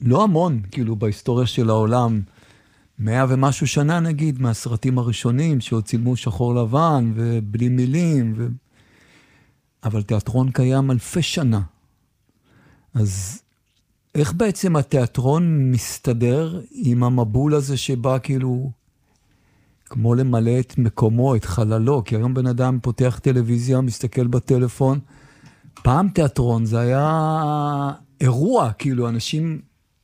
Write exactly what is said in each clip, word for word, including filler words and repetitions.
לא המון, כאילו בהיסטוריה של העולם, מאה ומשהו שנה נגיד, מהסרטים הראשונים שעוד צילמו שחור לבן ובלי מילים, ו... אבל תיאטרון קיים אלפי שנה. אז איך בעצם התיאטרון מסתדר עם המבול הזה שבא כאילו, כמו למלא את מקומו, את חללו, כי היום בן אדם פותח טלוויזיה, מסתכל בטלפון, פעם תיאטרון זה היה אירוע, כאילו אנשים,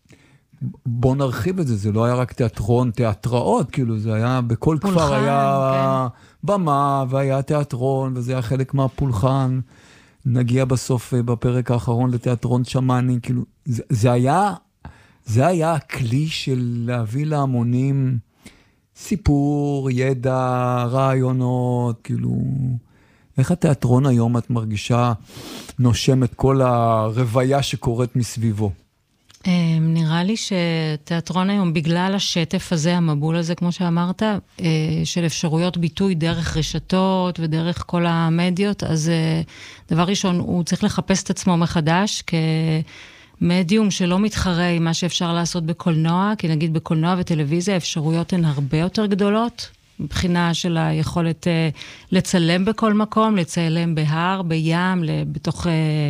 בוא נרחיב את זה, זה לא היה רק תיאטרון, תיאטראות, כאילו זה היה, בכל פולחן, כפר היה כן. במה, והיה תיאטרון, וזה היה חלק מהפולחן, נגיע בסוף בפרק האחרון לתיאטרון שמאני, כאילו, זה, זה היה, זה היה הכלי של להביא להמונים סיפור, ידע, רעיונות, כאילו, איך התיאטרון היום את מרגישה נושם את כל הרוויה שקורית מסביבו? נראה לי שתיאטרון היום, בגלל השטף הזה, המבול הזה, כמו שאמרת, של אפשרויות ביטוי דרך רשתות ודרך כל המדיות, אז דבר ראשון, הוא צריך לחפש את עצמו מחדש כמדיום שלא מתחרה עם מה שאפשר לעשות בקולנוע, כי נגיד בקולנוע וטלוויזיה, האפשרויות הן הרבה יותר גדולות, מבחינה של היכולת לצלם בכל מקום, לצלם בהר, בים, בתוך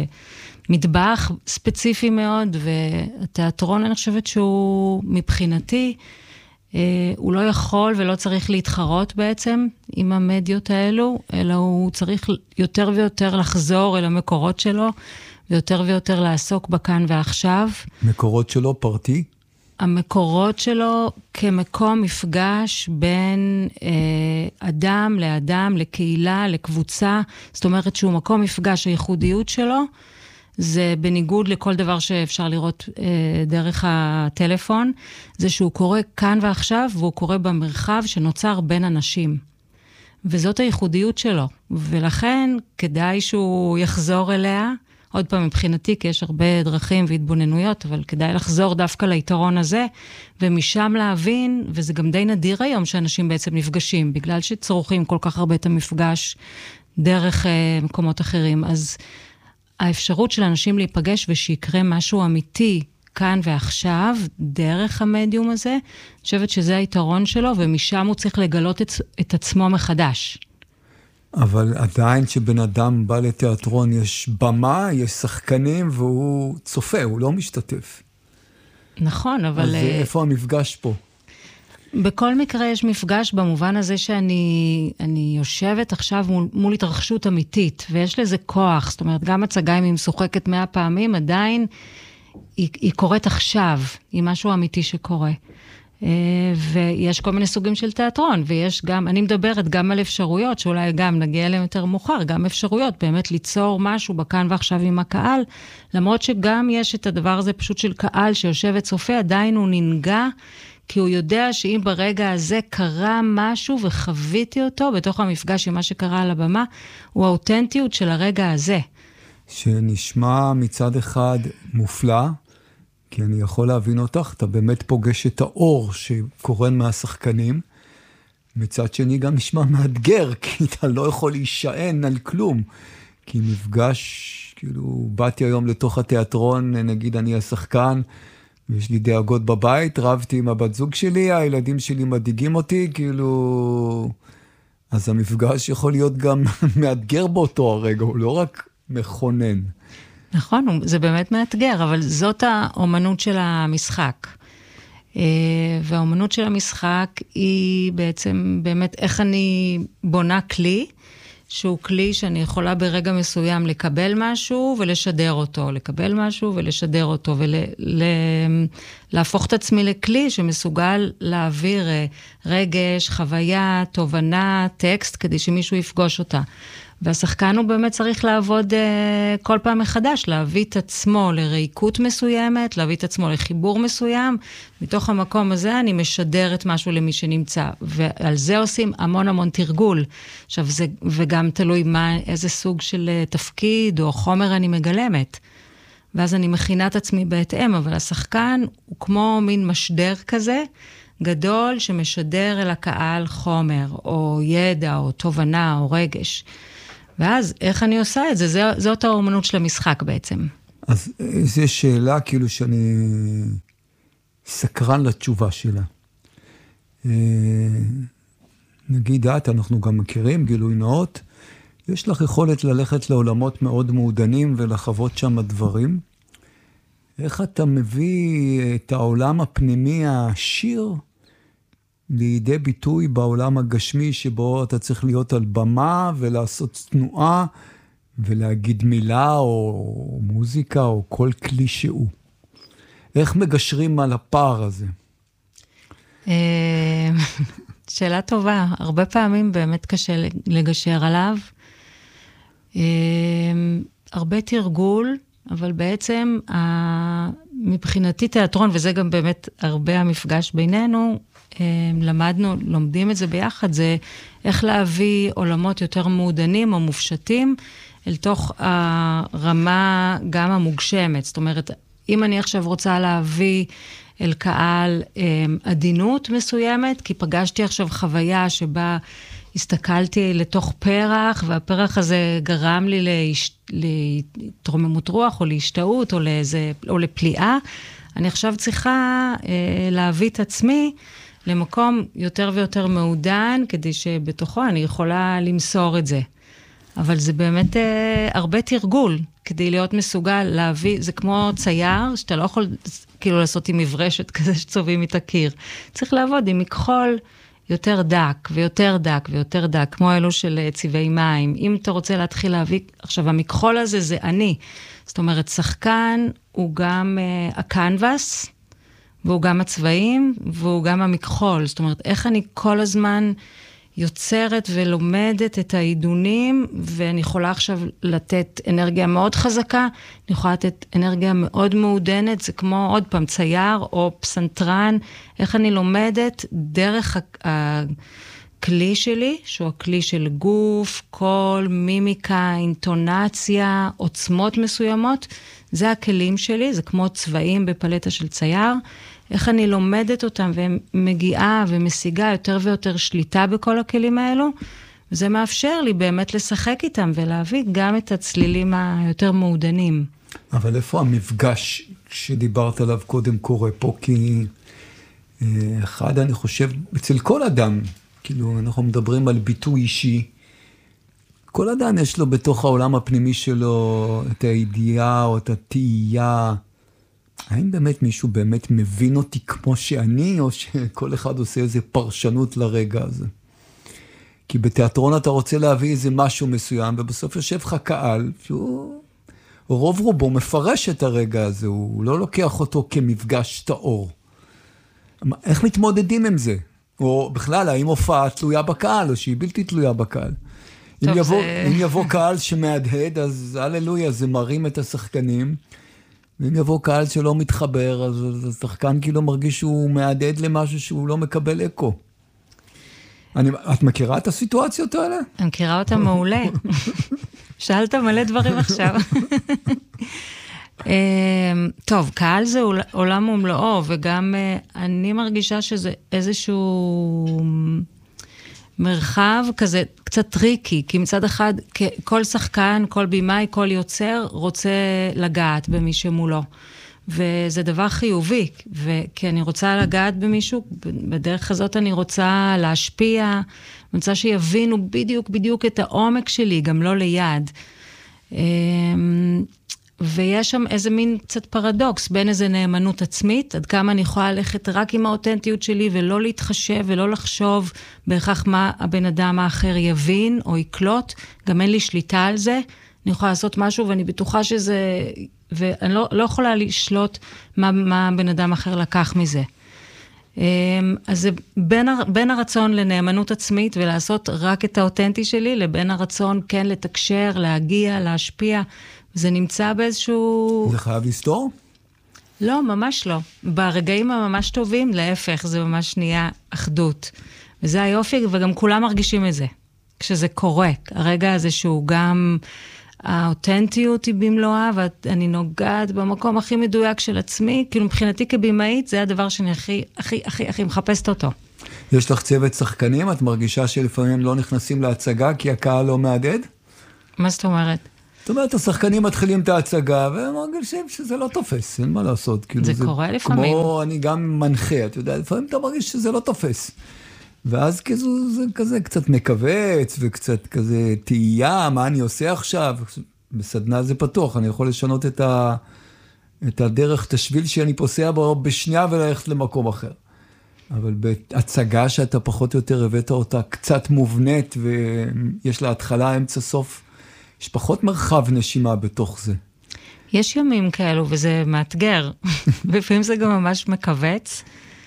מטבח ספציפי מאוד, והתיאטרון, אני חושבת שהוא מבחינתי, הוא לא יכול ולא צריך להתחרות בעצם עם המדיות האלו, אלא הוא צריך יותר ויותר לחזור אל המקורות שלו, ויותר ויותר לעסוק בכאן ועכשיו. מקורות שלו פרטי? המקורות שלו כמקום מפגש בין אה, אדם לאדם, לקהילה, לקבוצה, זאת אומרת שהוא מקום מפגש, הייחודיות שלו, זה בניגוד לכל דבר שאפשר לראות אה, דרך הטלפון, זה שהוא קורה כאן ועכשיו, והוא קורה במרחב שנוצר בין אנשים. וזאת הייחודיות שלו, ולכן כדאי שהוא יחזור אליה, עוד פעם מבחינתי, כי יש הרבה דרכים והתבוננויות, אבל כדאי לחזור דווקא ליתרון הזה, ומשם להבין, וזה גם די נדיר היום שאנשים בעצם נפגשים, בגלל שצורכים כל כך הרבה את המפגש דרך אה, מקומות אחרים. אז האפשרות של אנשים להיפגש ושיקרה משהו אמיתי כאן ועכשיו, דרך המדיום הזה, אני חושבת שזה היתרון שלו, ומשם הוא צריך לגלות את, את עצמו מחדש. אבל עדיין שבן אדם בא לתיאטרון, יש במה, יש שחקנים, והוא צופה, הוא לא משתתף. נכון, אבל... אז איפה המפגש פה? בכל מקרה יש מפגש במובן הזה שאני אני יושבת עכשיו מול, מול התרחשות אמיתית, ויש לזה כוח, זאת אומרת, גם הצגה אם היא משוחקת מאה פעמים, עדיין היא, היא קורית עכשיו, היא משהו אמיתי שקורה. ויש כל מיני סוגים של תיאטרון, ויש גם, אני מדברת גם על אפשרויות, שאולי גם נגיע אליהם יותר מאוחר, גם אפשרויות, באמת ליצור משהו בכאן ועכשיו עם הקהל, למרות שגם יש את הדבר הזה פשוט של קהל שיושב וצופה, עדיין הוא ננגע, כי הוא יודע שאם ברגע הזה קרה משהו וחוויתי אותו בתוך המפגש עם מה שקרה על הבמה, הוא האותנטיות של הרגע הזה. שנשמע מצד אחד מופלא, כי אני יכול להבין אותך, אתה באמת פוגש את האור שקורן מהשחקנים, מצד שני גם נשמע מאתגר, כי אתה לא יכול להישען על כלום, כי מפגש, כאילו, באתי היום לתוך התיאטרון, נגיד אני השחקן, ויש לי דאגות בבית, רבתי עם הבת זוג שלי, הילדים שלי מדאיגים אותי, כאילו, אז המפגש יכול להיות גם מאתגר באותו הרגע, הוא לא רק מכונן. נכון, זה באמת מאתגר, אבל זאת האומנות של המשחק. והאומנות של המשחק היא בעצם באמת איך אני בונה כלי, שהוא כלי שאני יכולה ברגע מסוים לקבל משהו ולשדר אותו, לקבל משהו ולשדר אותו, ולהפוך את עצמי לכלי שמסוגל להעביר רגש, חוויה, תובנה, טקסט, כדי שמישהו יפגוש אותה. והשחקן הוא באמת צריך לעבוד uh, כל פעם מחדש, להביא את עצמו לריקות מסוימת, להביא את עצמו לחיבור מסוים, מתוך המקום הזה אני משדרת משהו למי שנמצא, ועל זה עושים המון המון תרגול, עכשיו זה, וגם תלוי מה, איזה סוג של uh, תפקיד או חומר אני מגלמת, ואז אני מכינה את עצמי בהתאם, אבל השחקן הוא כמו מין משדר כזה, גדול שמשדר אל הקהל חומר, או ידע, או תובנה, או רגש. ואז איך אני עושה את זה? זאת האומנות של המשחק בעצם. אז זו שאלה כאילו שאני סקרן לתשובה שלה. נגיד את, אנחנו גם מכירים, גילוי נאות, יש לך יכולת ללכת לעולמות מאוד מעודנים ולחוות שם דברים. איך אתה מביא את העולם הפנימי העשיר לידי ביטוי בעולם הגשמי, שבו אתה צריך להיות על במה ולעשות תנועה ולהגיד מילה או מוזיקה או כל כלי שהוא. איך מגשרים על הפער הזה? שאלה טובה. הרבה פעמים באמת קשה לגשר עליו. הרבה תרגול, אבל בעצם מבחינתי תיאטרון, וזה גם באמת הרבה המפגש בינינו, למדנו, לומדים את זה ביחד, זה איך להביא עולמות יותר מעודנים או מופשטים, אל תוך הרמה גם המוגשמת. זאת אומרת, אם אני עכשיו רוצה להביא אל קהל עדינות מסוימת, כי פגשתי עכשיו חוויה שבה הסתכלתי לתוך פרח, והפרח הזה גרם לי להש... להתרוממות רוח, או להשתאות, או, לאיזה... או לפליאה, אני עכשיו צריכה אה, להביא את עצמי למקום יותר ויותר מעודן, כדי שבתוכו אני יכולה למסור את זה. אבל זה באמת אה, הרבה תרגול, כדי להיות מסוגל להביא, זה כמו צייר, שאתה לא יכול כאילו לעשות עם מברשת כזה שצובעים את הקיר. צריך לעבוד עם מכחול יותר דק, ויותר דק, ויותר דק, כמו אלו של צבעי מים. אם אתה רוצה להתחיל להביא, עכשיו המכחול הזה זה אני. זאת אומרת, שחקן הוא גם uh, הקנבס, והוא גם הצבעים, והוא גם המכחול. זאת אומרת, איך אני כל הזמן יוצרת ולומדת את העידונים, ואני יכולה עכשיו לתת אנרגיה מאוד חזקה, אני יכולה לתת אנרגיה מאוד מעודנת, זה כמו עוד פעם צייר או פסנתרן, איך אני לומדת דרך הכלי שלי, שהוא הכלי של גוף, קול, מימיקה, אינטונציה, עוצמות מסוימות, זה הכלים שלי, זה כמו צבעים בפלטה של צייר, איך אני לומדת אותם ומגיעה ומשיגה יותר ויותר שליטה בכל הכלים האלו, וזה מאפשר לי באמת לשחק איתם ולהביא גם את הצלילים היותר מעודנים. אבל איפה המפגש שדיברת עליו קודם קורה פה? כי אחד, אני חושב, אצל כל אדם, כאילו אנחנו מדברים על ביטוי אישי, כל אדם יש לו בתוך העולם הפנימי שלו את הידיעה או את התהייה, האם באמת מישהו באמת מבין אותי כמו שאני, או שכל אחד עושה איזו פרשנות לרגע הזה? כי בתיאטרון אתה רוצה להביא איזה משהו מסוים, ובסוף יושב לך קהל, שהוא רוב רובו מפרש את הרגע הזה, הוא לא לוקח אותו כמפגש טהור. איך מתמודדים עם זה? או בכלל, האם הופעה תלויה בקהל, או שהיא בלתי תלויה בקהל? אם יבוא, זה... אם יבוא קהל שמהדהד, אז הללויה, זה מרים את השחקנים, ואם יבוא קהל שלא מתחבר, אז השחקן כאילו מרגיש שהוא מהדהד למשהו שהוא לא מקבל אקו. אני, את מכירה את הסיטואציות האלה? אני מכירה אותה מעולה. שאלת מלא דברים עכשיו. טוב, קהל זה עולם ומלואו, וגם אני מרגישה שזה איזשהו מרחב כזה קצת טריקי, כי מצד אחד כל שחקן, כל בימאי, כל יוצר רוצה לגעת במי שמולו. וזה דבר חיובי, כי אני רוצה לגעת במישהו, בדרך הזאת אני רוצה להשפיע, אני רוצה שיבינו בדיוק בדיוק את העומק שלי, גם לא ליד. ויש שם איזה מין קצת פרדוקס, בין איזה נאמנות עצמית, עד כמה אני יכולה ללכת רק עם האותנטיות שלי, ולא להתחשב ולא לחשוב בהכרח מה הבן אדם האחר יבין או יקלוט, גם אין לי שליטה על זה, אני יכולה לעשות משהו ואני בטוחה שזה, ואני לא, לא יכולה לשלוט מה, מה הבן אדם האחר לקח מזה. אז זה בין, בין הרצון לנאמנות עצמית ולעשות רק את האותנטי שלי, לבין הרצון כן לתקשר, להגיע, להשפיע, זה נמצא באיזשהו... זה חייב לסתור? לא, ממש לא. ברגעים הממש טובים, להפך, זה ממש נהיה אחדות. וזה היופי, וגם כולם מרגישים את זה. כשזה קורה, הרגע הזה שהוא גם... האותנטיות היא במלואה, ואני נוגעת במקום הכי מדויק של עצמי, כאילו מבחינתי כבימאית, זה הדבר שאני הכי, הכי, הכי, הכי מחפשת אותו. יש לך צוות שחקנים? את מרגישה שלפעמים לא נכנסים להצגה, כי הקהל לא מעדד? מה זאת אומרת? זאת אומרת, השחקנים מתחילים את ההצגה, והם מרגישים שזה לא תופס, אין מה לעשות. כאילו, זה, זה קורה לפעמים. כמו אני גם מנחה, אתה יודע, לפעמים אתה מרגיש שזה לא תופס. ואז כזו, זה כזה קצת מקווץ, וקצת כזה תהייה, מה אני עושה עכשיו? בסדנה זה פתוח, אני יכול לשנות את, ה, את הדרך, את השביל שאני פוסע בו בשנייה וללכת למקום אחר. אבל בהצגה שאתה פחות או יותר הבאת אותה קצת מובנית, ויש לה התחלה, אמצע, סוף, יש פחות מרחב נשימה בתוך זה. יש ימים כאלו, וזה מאתגר. לפעמים זה גם ממש מקווץ.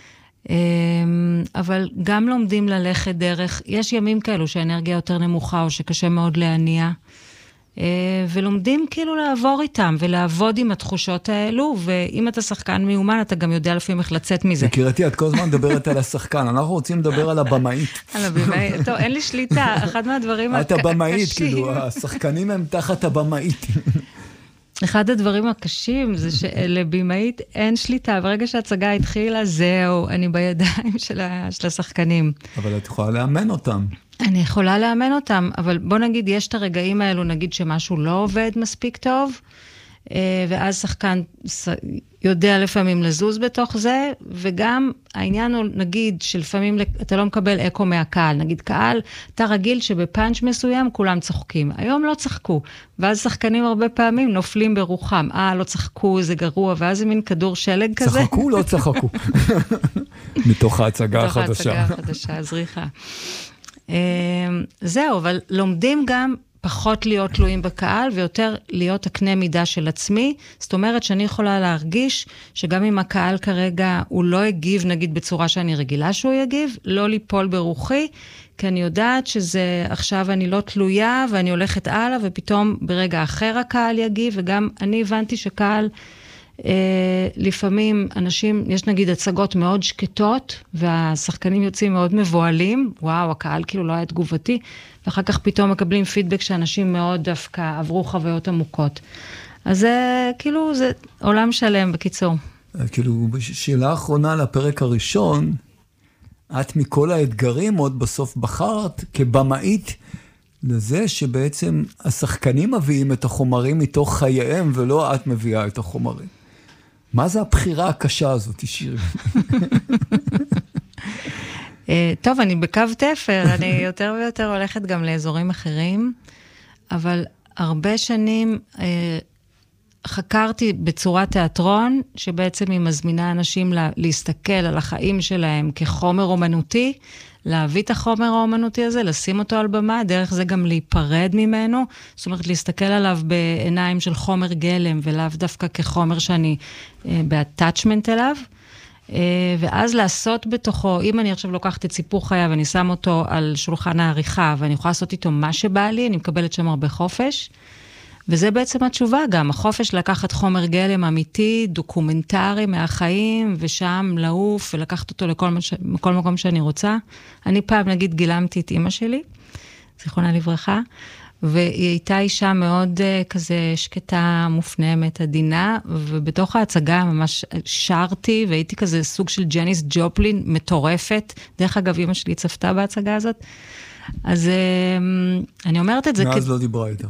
אבל גם לומדים ללכת דרך, יש ימים כאלו שהאנרגיה יותר נמוכה, או שקשה מאוד להניע. ולומדים כאילו לעבור איתם, ולעבוד עם התחושות האלו, ואם אתה שחקן מיומן, אתה גם יודע לפעמים איך לצאת מזה. יקירתי, את כל הזמן מדברת על השחקן, אנחנו רוצים לדבר על הבמאית. על הבמאית, טוב, אין לי שליטה, אחד מהדברים הקשים. את הבמאית, כאילו, השחקנים הם תחת הבמאית. אחד הדברים הקשים זה שלבימאית אין שליטה, ברגע שההצגה התחילה, זהו, אני בידיים של השחקנים. אבל את יכולה לאמן אותם. אני יכולה לאמן אותם, אבל בוא נגיד, יש את הרגעים האלו, נגיד שמשהו לא עובד מספיק טוב, ואז שחקן יודע לפעמים לזוז בתוך זה, וגם העניין הוא, נגיד, שלפעמים אתה לא מקבל אקו מהקהל, נגיד קהל, אתה רגיל שבפאנץ' מסוים כולם צוחקים, היום לא צחקו, ואז שחקנים הרבה פעמים נופלים ברוחם, אה, לא צחקו, זה גרוע, ואז זה מין כדור שלג כזה. צחקו, לא צחקו. מתוך ההצגה החדשה. מתוך ההצגה החדשה, זריחה. זהו, אבל לומדים גם פחות להיות תלויים בקהל, ויותר להיות הקנה מידה של עצמי. זאת אומרת שאני יכולה להרגיש שגם אם הקהל כרגע הוא לא הגיב, נגיד בצורה שאני רגילה שהוא יגיב, לא ליפול ברוחי, כי אני יודעת שזה עכשיו אני לא תלויה, ואני הולכת הלאה, ופתאום ברגע אחר הקהל יגיב, וגם אני הבנתי שקהל, אה, לפעמים אנשים, יש נגיד הצגות מאוד שקטות, והשחקנים יוצאים מאוד מבועלים, וואו, הקהל כאילו לא היה תגובתי, ואחר כך פתאום מקבלים פידבק שאנשים מאוד דווקא עברו חוויות עמוקות. אז זה כאילו, זה עולם שלם בקיצור. כאילו, שאלה האחרונה לפרק הראשון, את מכל האתגרים עוד בסוף בחרת כבמאית, לזה שבעצם השחקנים מביאים את החומרים מתוך חייהם, ולא את מביאה את החומרים. מה זה הבחירה הקשה הזאת, שירי? טוב, אני בקו תפר, אני יותר ויותר הולכת גם לאזורים אחרים, אבל הרבה שנים חקרתי בצורת תיאטרון, שבעצם היא מזמינה אנשים להסתכל על החיים שלהם כחומר אומנותי, להביא את החומר האומנותי הזה, לשים אותו על במה, דרך זה גם להיפרד ממנו, זאת אומרת להסתכל עליו בעיניים של חומר גלם, ולאו דווקא כחומר שאני באטאצ'מנט אליו, ואז לעשות בתוכו, אם אני עכשיו לוקחת את סיפור חיה, ואני שם אותו על שולחן העריכה, ואני יכולה לעשות איתו מה שבא לי, אני מקבלת שם הרבה חופש, וזה בעצם התשובה גם, החופש לקחת חומר גלם אמיתי, דוקומנטרי מהחיים, ושם לעוף ולקחת אותו לכל מש... לכל מקום שאני רוצה. אני פעם, נגיד, גילמתי את אמא שלי, זיכרונה לברכה, והיא הייתה אישה מאוד uh, כזה שקטה, מופנמת, עדינה, ובתוך ההצגה ממש שרתי, והייתי כזה סוג של ג'ניס ג'ופלין מטורפת. דרך אגב, אמא שלי צפתה בהצגה הזאת. אז אני אומרת את זה... מאז לא דיברה איתה.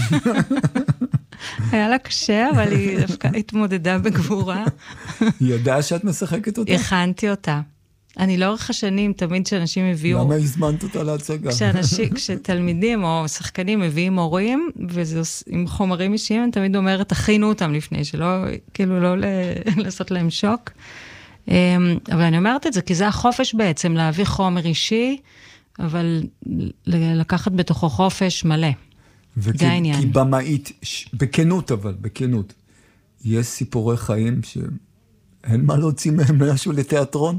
היה לה קשה, אבל היא דווקא התמודדה בגבורה. היא ידעה שאת משחקת אותה? הכנתי אותה. אני לאורך השנים, תמיד שאנשים הביאו... למה הזמנת אותה להצגה? כשתלמידים או שחקנים מביאים הורים, וזה עם חומרים אישיים, אני תמיד אומרת, תכינו אותם לפני, שלא, כאילו לא לעשות להם שוק. אבל אני אומרת את זה, כי זה החופש בעצם, להביא חומר אישי, אבל לקחת בתוכו חופש מלא. זה העניין. וכי במאית, בכנות אבל, בכנות, יש סיפורי חיים שאין מה להוציא מהם משהו לתיאטרון?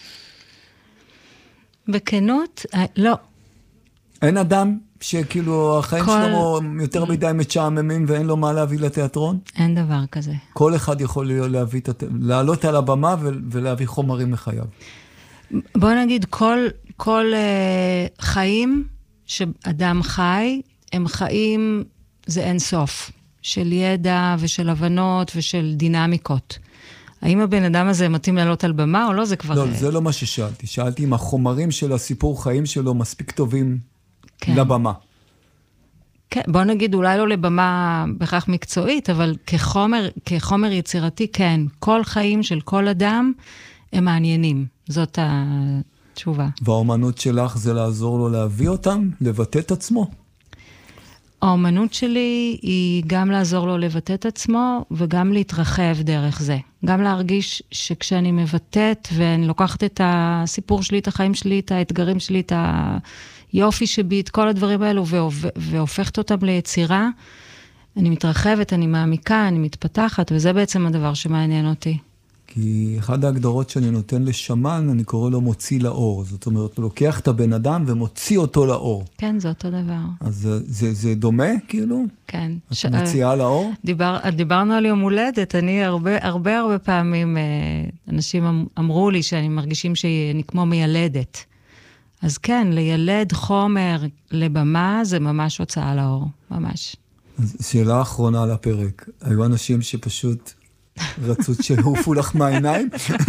בכנות? לא. אין אדם שכאילו החיים כל... שלו יותר מדי משעממים ואין לו מה להביא לתיאטרון? אין דבר כזה. כל אחד יכול להביא, לעלות על הבמה ולהביא חומרים מחייו. בוא נגיד, כל, כל uh, חיים שאדם חי, הם חיים, זה אין סוף, של ידע ושל הבנות ושל דינמיקות. האם הבן אדם הזה מתאים לעלות על במה או לא? זה כבר... לא, זה לא מה ששאלתי. שאלתי אם החומרים של הסיפור חיים שלו מספיק טובים כן. לבמה. כן, בוא נגיד, אולי לא לבמה בכך מקצועית, אבל כחומר, כחומר יצירתי, כן. כל חיים של כל אדם הם מעניינים. זאת התשובה. והאומנות שלך זה לעזור לו להביא אותם, לבטא את עצמו? האומנות שלי היא גם לעזור לו לבטא את עצמו, וגם להתרחב דרך זה. גם להרגיש שכשאני מבטאת, ואני לוקחת את הסיפור שלי, את החיים שלי, את האתגרים שלי, את היופי שבי, את כל הדברים האלו, והופכת אותם ליצירה, אני מתרחבת, אני מעמיקה, אני מתפתחת, וזה בעצם הדבר שמעניין אותי. כי אחד ההגדרות שאני נותן לשמן, אני קורא לו מוציא לאור. זאת אומרת, הוא לוקח את הבן אדם ומוציא אותו לאור. כן, זה אותו דבר. אז זה, זה, זה דומה, כאילו? כן. את ש... מוציאה לאור? דיבר, דיברנו על יום הולדת. אני הרבה, הרבה, הרבה פעמים, אנשים אמרו לי שאני מרגישים שאני כמו מיילדת. אז כן, לילד חומר לבמה, זה ממש הוצאה לאור. ממש. אז שאלה אחרונה על הפרק. היו אנשים שפשוט... רצות שהופו לך מהעיניים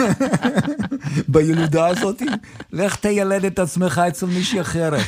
בילודה הזאת, לך תיילד את עצמך אצל מישהי אחרת.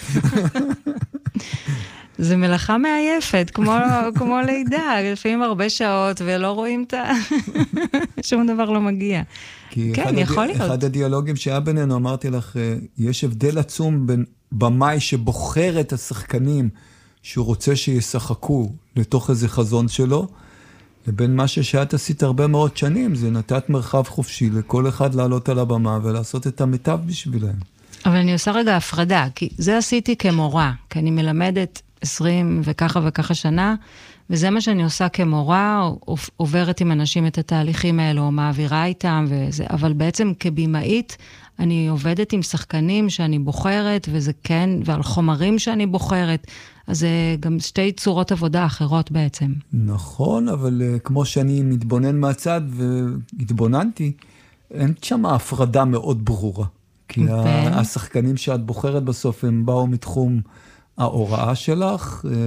זה מלאכה מעייפת, כמו, כמו לידה, לפעמים הרבה שעות ולא רואים את ה... שום דבר לא מגיע. כן, יכול להיות. אחד הדיאלוגים שהיה בינינו, אמרתי לך, יש הבדל עצום בין במאי שבוחר את השחקנים שהוא רוצה שישחקו לתוך איזה חזון שלו, לבין מה ששאת עשית הרבה מאוד שנים, זה נתת מרחב חופשי לכל אחד לעלות על הבמה ולעשות את המיטב בשבילם. אבל אני עושה רגע הפרדה, כי זה עשיתי כמורה, כי אני מלמדת עשרים וככה וככה שנה, וזה מה שאני עושה כמורה, עוברת עם אנשים את התהליכים האלו, או מעבירה איתם, וזה, אבל בעצם כבימאית, אני עובדת עם שחקנים שאני בוחרת, וזה כן, ועל חומרים שאני בוחרת, אז זה גם שתי צורות עבודה אחרות בעצם. נכון, אבל uh, כמו שאני מתבונן מהצד והתבוננתי, אין שם הפרדה מאוד ברורה. כי ה- השחקנים שאת בוחרת בסוף, הם באו מתחום ההוראה שלך, uh,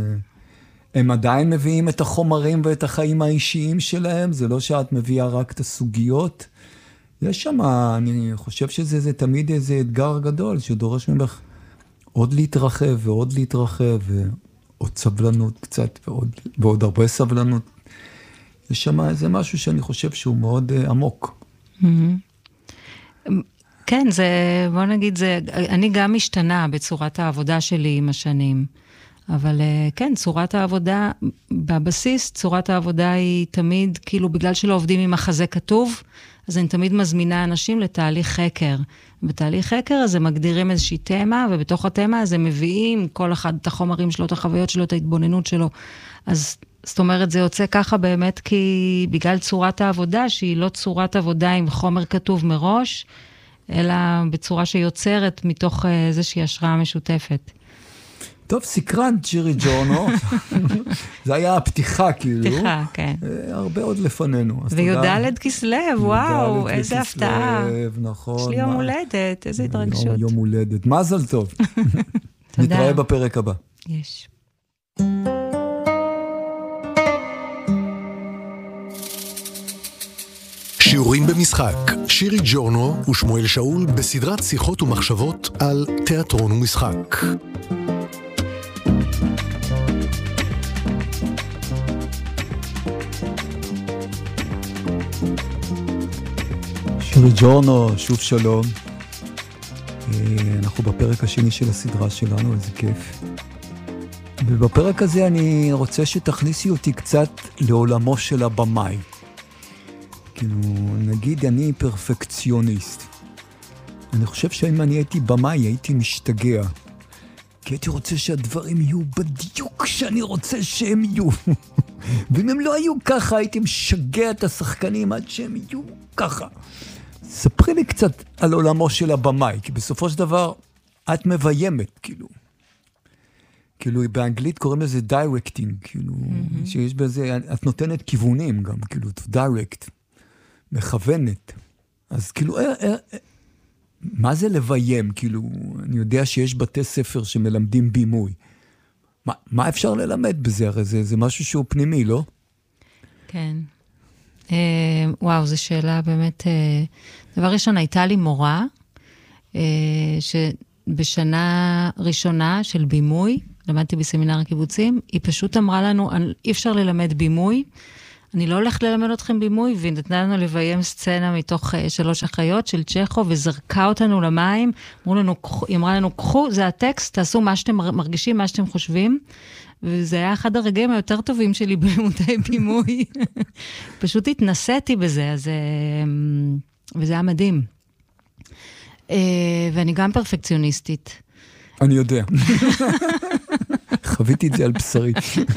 הם עדיין מביאים את החומרים ואת החיים האישיים שלהם, זה לא שאת מביאה רק את הסוגיות. יש שם, אני חושב שזה זה תמיד איזה אתגר גדול, שדורש ממך עוד להתרחב ועוד להתרחב, ועוד סבלנות קצת, ועוד, ועוד הרבה סבלנות. יש שם איזה משהו שאני חושב שהוא מאוד uh, עמוק. Mm-hmm. כן, זה, בוא נגיד, זה, אני גם משתנה בצורת העבודה שלי עם השנים. אבל כן, צורת העבודה, בבסיס, צורת העבודה היא תמיד, כאילו בגלל שלא עובדים עם החזה כתוב, אז אני תמיד מזמינה אנשים לתהליך חקר. בתהליך חקר אז הם מגדירים איזושהי תמה, ובתוך התמה אז הם מביאים כל אחד את החומרים שלו, את החוויות שלו, את ההתבוננות שלו. אז זאת אומרת, זה יוצא ככה באמת, כי בגלל צורת העבודה, שהיא לא צורת עבודה עם חומר כתוב מראש, אלא בצורה שיוצרת מתוך איזושהי השראה משותפת. טוב, סקרן, שירי ג'ורנו. זה היה הפתיחה, כאילו. פתיחה, כן. הרבה עוד לפנינו. ויודלת כסלו, וואו, איזה הפתעה. נכון. יש לי יום הולדת, איזה התרגשות. יום הולדת, מזל טוב. נתראה בפרק הבא. יש. שיעורים במשחק, שירי ג'ורנו ושמואל שאול בסדרת שיחות ומחשבות על תיאטרון ומשחק. שירי ג'ורנו, שוב שלום. אנחנו בפרק השני של הסדרה שלנו, איזה כיף. ובפרק הזה אני רוצה שתכניסי אותי קצת לעולמו של הבמאי. כאילו, נגיד אני פרפקציוניסט. אני חושב שאם אני הייתי במאי, הייתי משתגע. כי הייתי רוצה שהדברים יהיו בדיוק שאני רוצה שהם יהיו. ואם הם לא היו ככה, הייתי משגע את השחקנים עד שהם יהיו ככה. ספרי לי קצת על עולמו של הבמאי, כי בסופו של דבר את מביימת, כאילו. כאילו, באנגלית קוראים לזה directing, כאילו, mm-hmm. שיש בזה, את נותנת כיוונים גם, כאילו, to direct, מכוונת. אז כאילו, אה, אה, אה, מה זה לביים? כאילו, אני יודע שיש בתי ספר שמלמדים בימוי. מה, מה אפשר ללמד בזה? הרי זה, זה משהו שהוא פנימי, לא? כן. אה, וואו, זו שאלה באמת... אה, דבר ראשון, הייתה לי מורה, אה, שבשנה ראשונה של בימוי, למדתי בסמינר הקיבוצים, היא פשוט אמרה לנו, אי אפשר ללמד בימוי, אני לא הולכת ללמד אתכם בימוי, והיא נתנה לנו לביים סצנה מתוך שלוש אחיות של צ'כוב, וזרקה אותנו למים, אמרו לנו, היא אמרה לנו, קחו, זה הטקסט, תעשו מה שאתם מרגישים, מה שאתם חושבים, וזה היה אחד הרגעים היותר טובים שלי בלימודי בימוי. פשוט התנסיתי בזה, אז, וזה היה מדהים. ואני גם פרפקציוניסטית. אני יודע. חוויתי את זה על בשרי.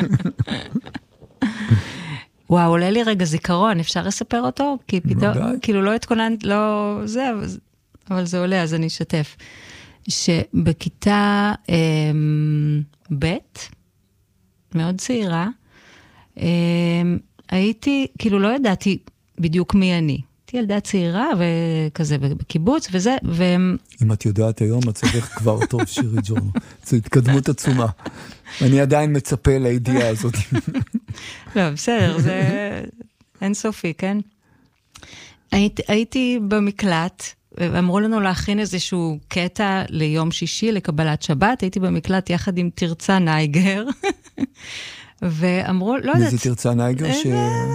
וואו, עולה לי רגע זיכרון, אפשר לספר אותו? כי פתאום, כאילו לא התכוננת, לא זה, אבל זה עולה, אז אני אשתף. שבכיתה ב', מאוד צעירה, הייתי, כאילו לא ידעתי בדיוק מי אני. הייתי ילדה צעירה וכזה בקיבוץ וזה, ו... אם את יודעת היום, מצבך כבר טוב, שירי ג'ורנו. זו התקדמות עצומה. אני עדיין מצפה לידיעה הזאת. לא, בסדר, זה אינסופי, כן? הייתי, הייתי במקלט, ואמרו לנו להכין איזשהו קטע ליום שישי, לקבלת שבת, הייתי במקלט יחד עם תרצה נייגר, ואמרו, לא יודעת... מי זה תרצה נייגר? ש...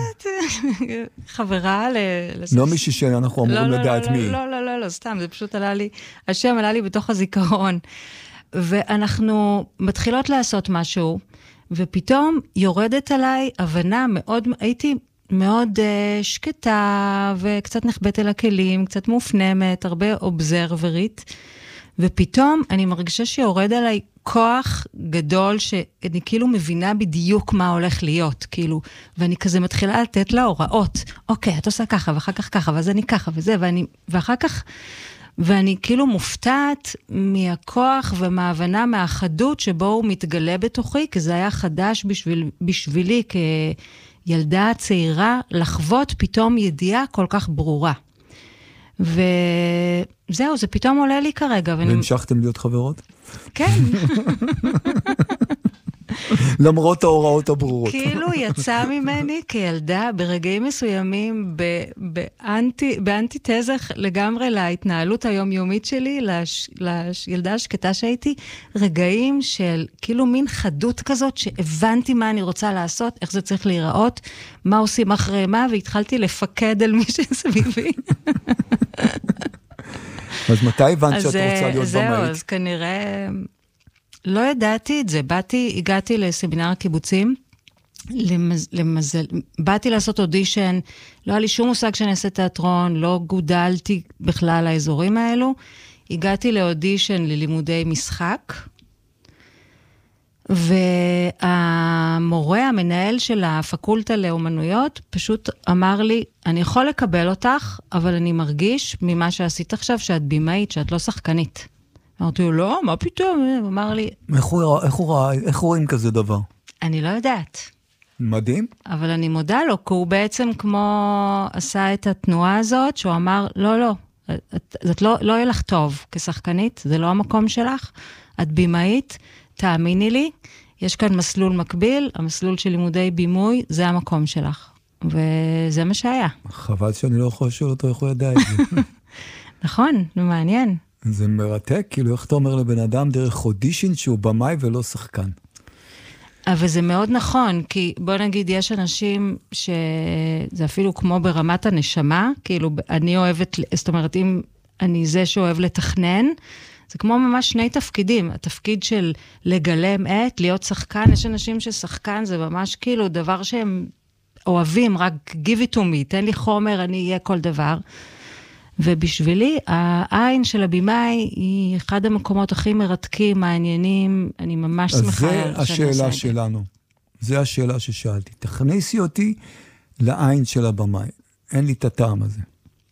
חברה ל... לא מישהי שאנחנו אמורים לדעת מי. לא, לא, לא, לא, סתם, זה פשוט עלה לי, השם עלה לי בתוך הזיכרון, ואנחנו מתחילות לעשות משהו, ופתאום יורדת עליי הבנה מאוד, הייתי מאוד uh, שקטה, וקצת נחבט אל הכלים, קצת מופנמת, הרבה אובזרברית, ופתאום אני מרגישה שיורד עליי כוח גדול, שאני כאילו מבינה בדיוק מה הולך להיות, כאילו, ואני כזה מתחילה לתת לה הוראות, אוקיי, את עושה ככה, ואחר כך ככה, ואז אני ככה, וזה, ואני, ואחר כך, ואני כאילו מופתעת מהכוח ומההבנה, מהאחדות שבו הוא מתגלה בתוכי, כי זה היה חדש בשביל, בשבילי כילדה צעירה, לחוות פתאום ידיעה כל כך ברורה. וזהו, זה פתאום עולה לי כרגע. והמשכתם להיות חברות? כן. למרות ההוראות הברורות. כאילו יצא ממני כילדה ברגעים מסוימים באנטי, באנטיתזה לגמרי להתנהלות היומיומית שלי, לילדה השקטה שהייתי, רגעים של כאילו מין חדות כזאת שהבנתי מה אני רוצה לעשות, איך זה צריך להיראות, מה עושים אחרי מה, והתחלתי לפקד על מי שסביבי. אז מתי הבנת שאת רוצה להיות במאית? זהו, אז כנראה... לא ידעתי את זה, באתי, הגעתי לסמינר הקיבוצים, למז, למזל, באתי לעשות אודישן, לא היה לי שום מושג שאני אעשה תיאטרון, לא גודלתי בכלל האזורים האלו, הגעתי לאודישן ללימודי משחק, והמורה, המנהל של הפקולטה לאומנויות, פשוט אמר לי, אני יכול לקבל אותך, אבל אני מרגיש ממה שעשית עכשיו, שאת בימאית, שאת לא שחקנית. אמרתי לו, לא, מה פתאום? הוא אמר לי... איך הוא ראה, איך הוא ראה, איך רואים כזה דבר? אני לא יודעת. מדהים. אבל אני מודה לו, כי הוא בעצם כמו עשה את התנועה הזאת, שהוא אמר, לא, לא, זאת לא, לא יהיה לך טוב כשחקנית, זה לא המקום שלך, את בימאית, תאמיני לי, יש כאן מסלול מקביל, המסלול של לימודי בימוי, זה המקום שלך. וזה מה שהיה. חבל שאני לא יכול לשאול אותו איך הוא ידע את זה. נכון, זה מעניין. זה מרתק, כאילו איך אתה אומר לבן אדם דרך אודישן שהוא במאי ולא שחקן. אבל זה מאוד נכון, כי בוא נגיד, יש אנשים שזה אפילו כמו ברמת הנשמה, כאילו אני אוהבת, זאת אומרת, אם אני זה שאוהב לתכנן, זה כמו ממש שני תפקידים, התפקיד של לגלם את, להיות שחקן, יש אנשים ששחקן זה ממש כאילו דבר שהם אוהבים, רק give it to me, תן לי חומר, אני אהיה כל דבר. ובשבילי, העין של הבימאי היא אחד המקומות הכי מרתקים, מעניינים, אני ממש שמחה. אז זה השאלה שלנו, זה השאלה ששאלתי. תכניסי אותי לעין של הבמאי, אין לי את הטעם הזה.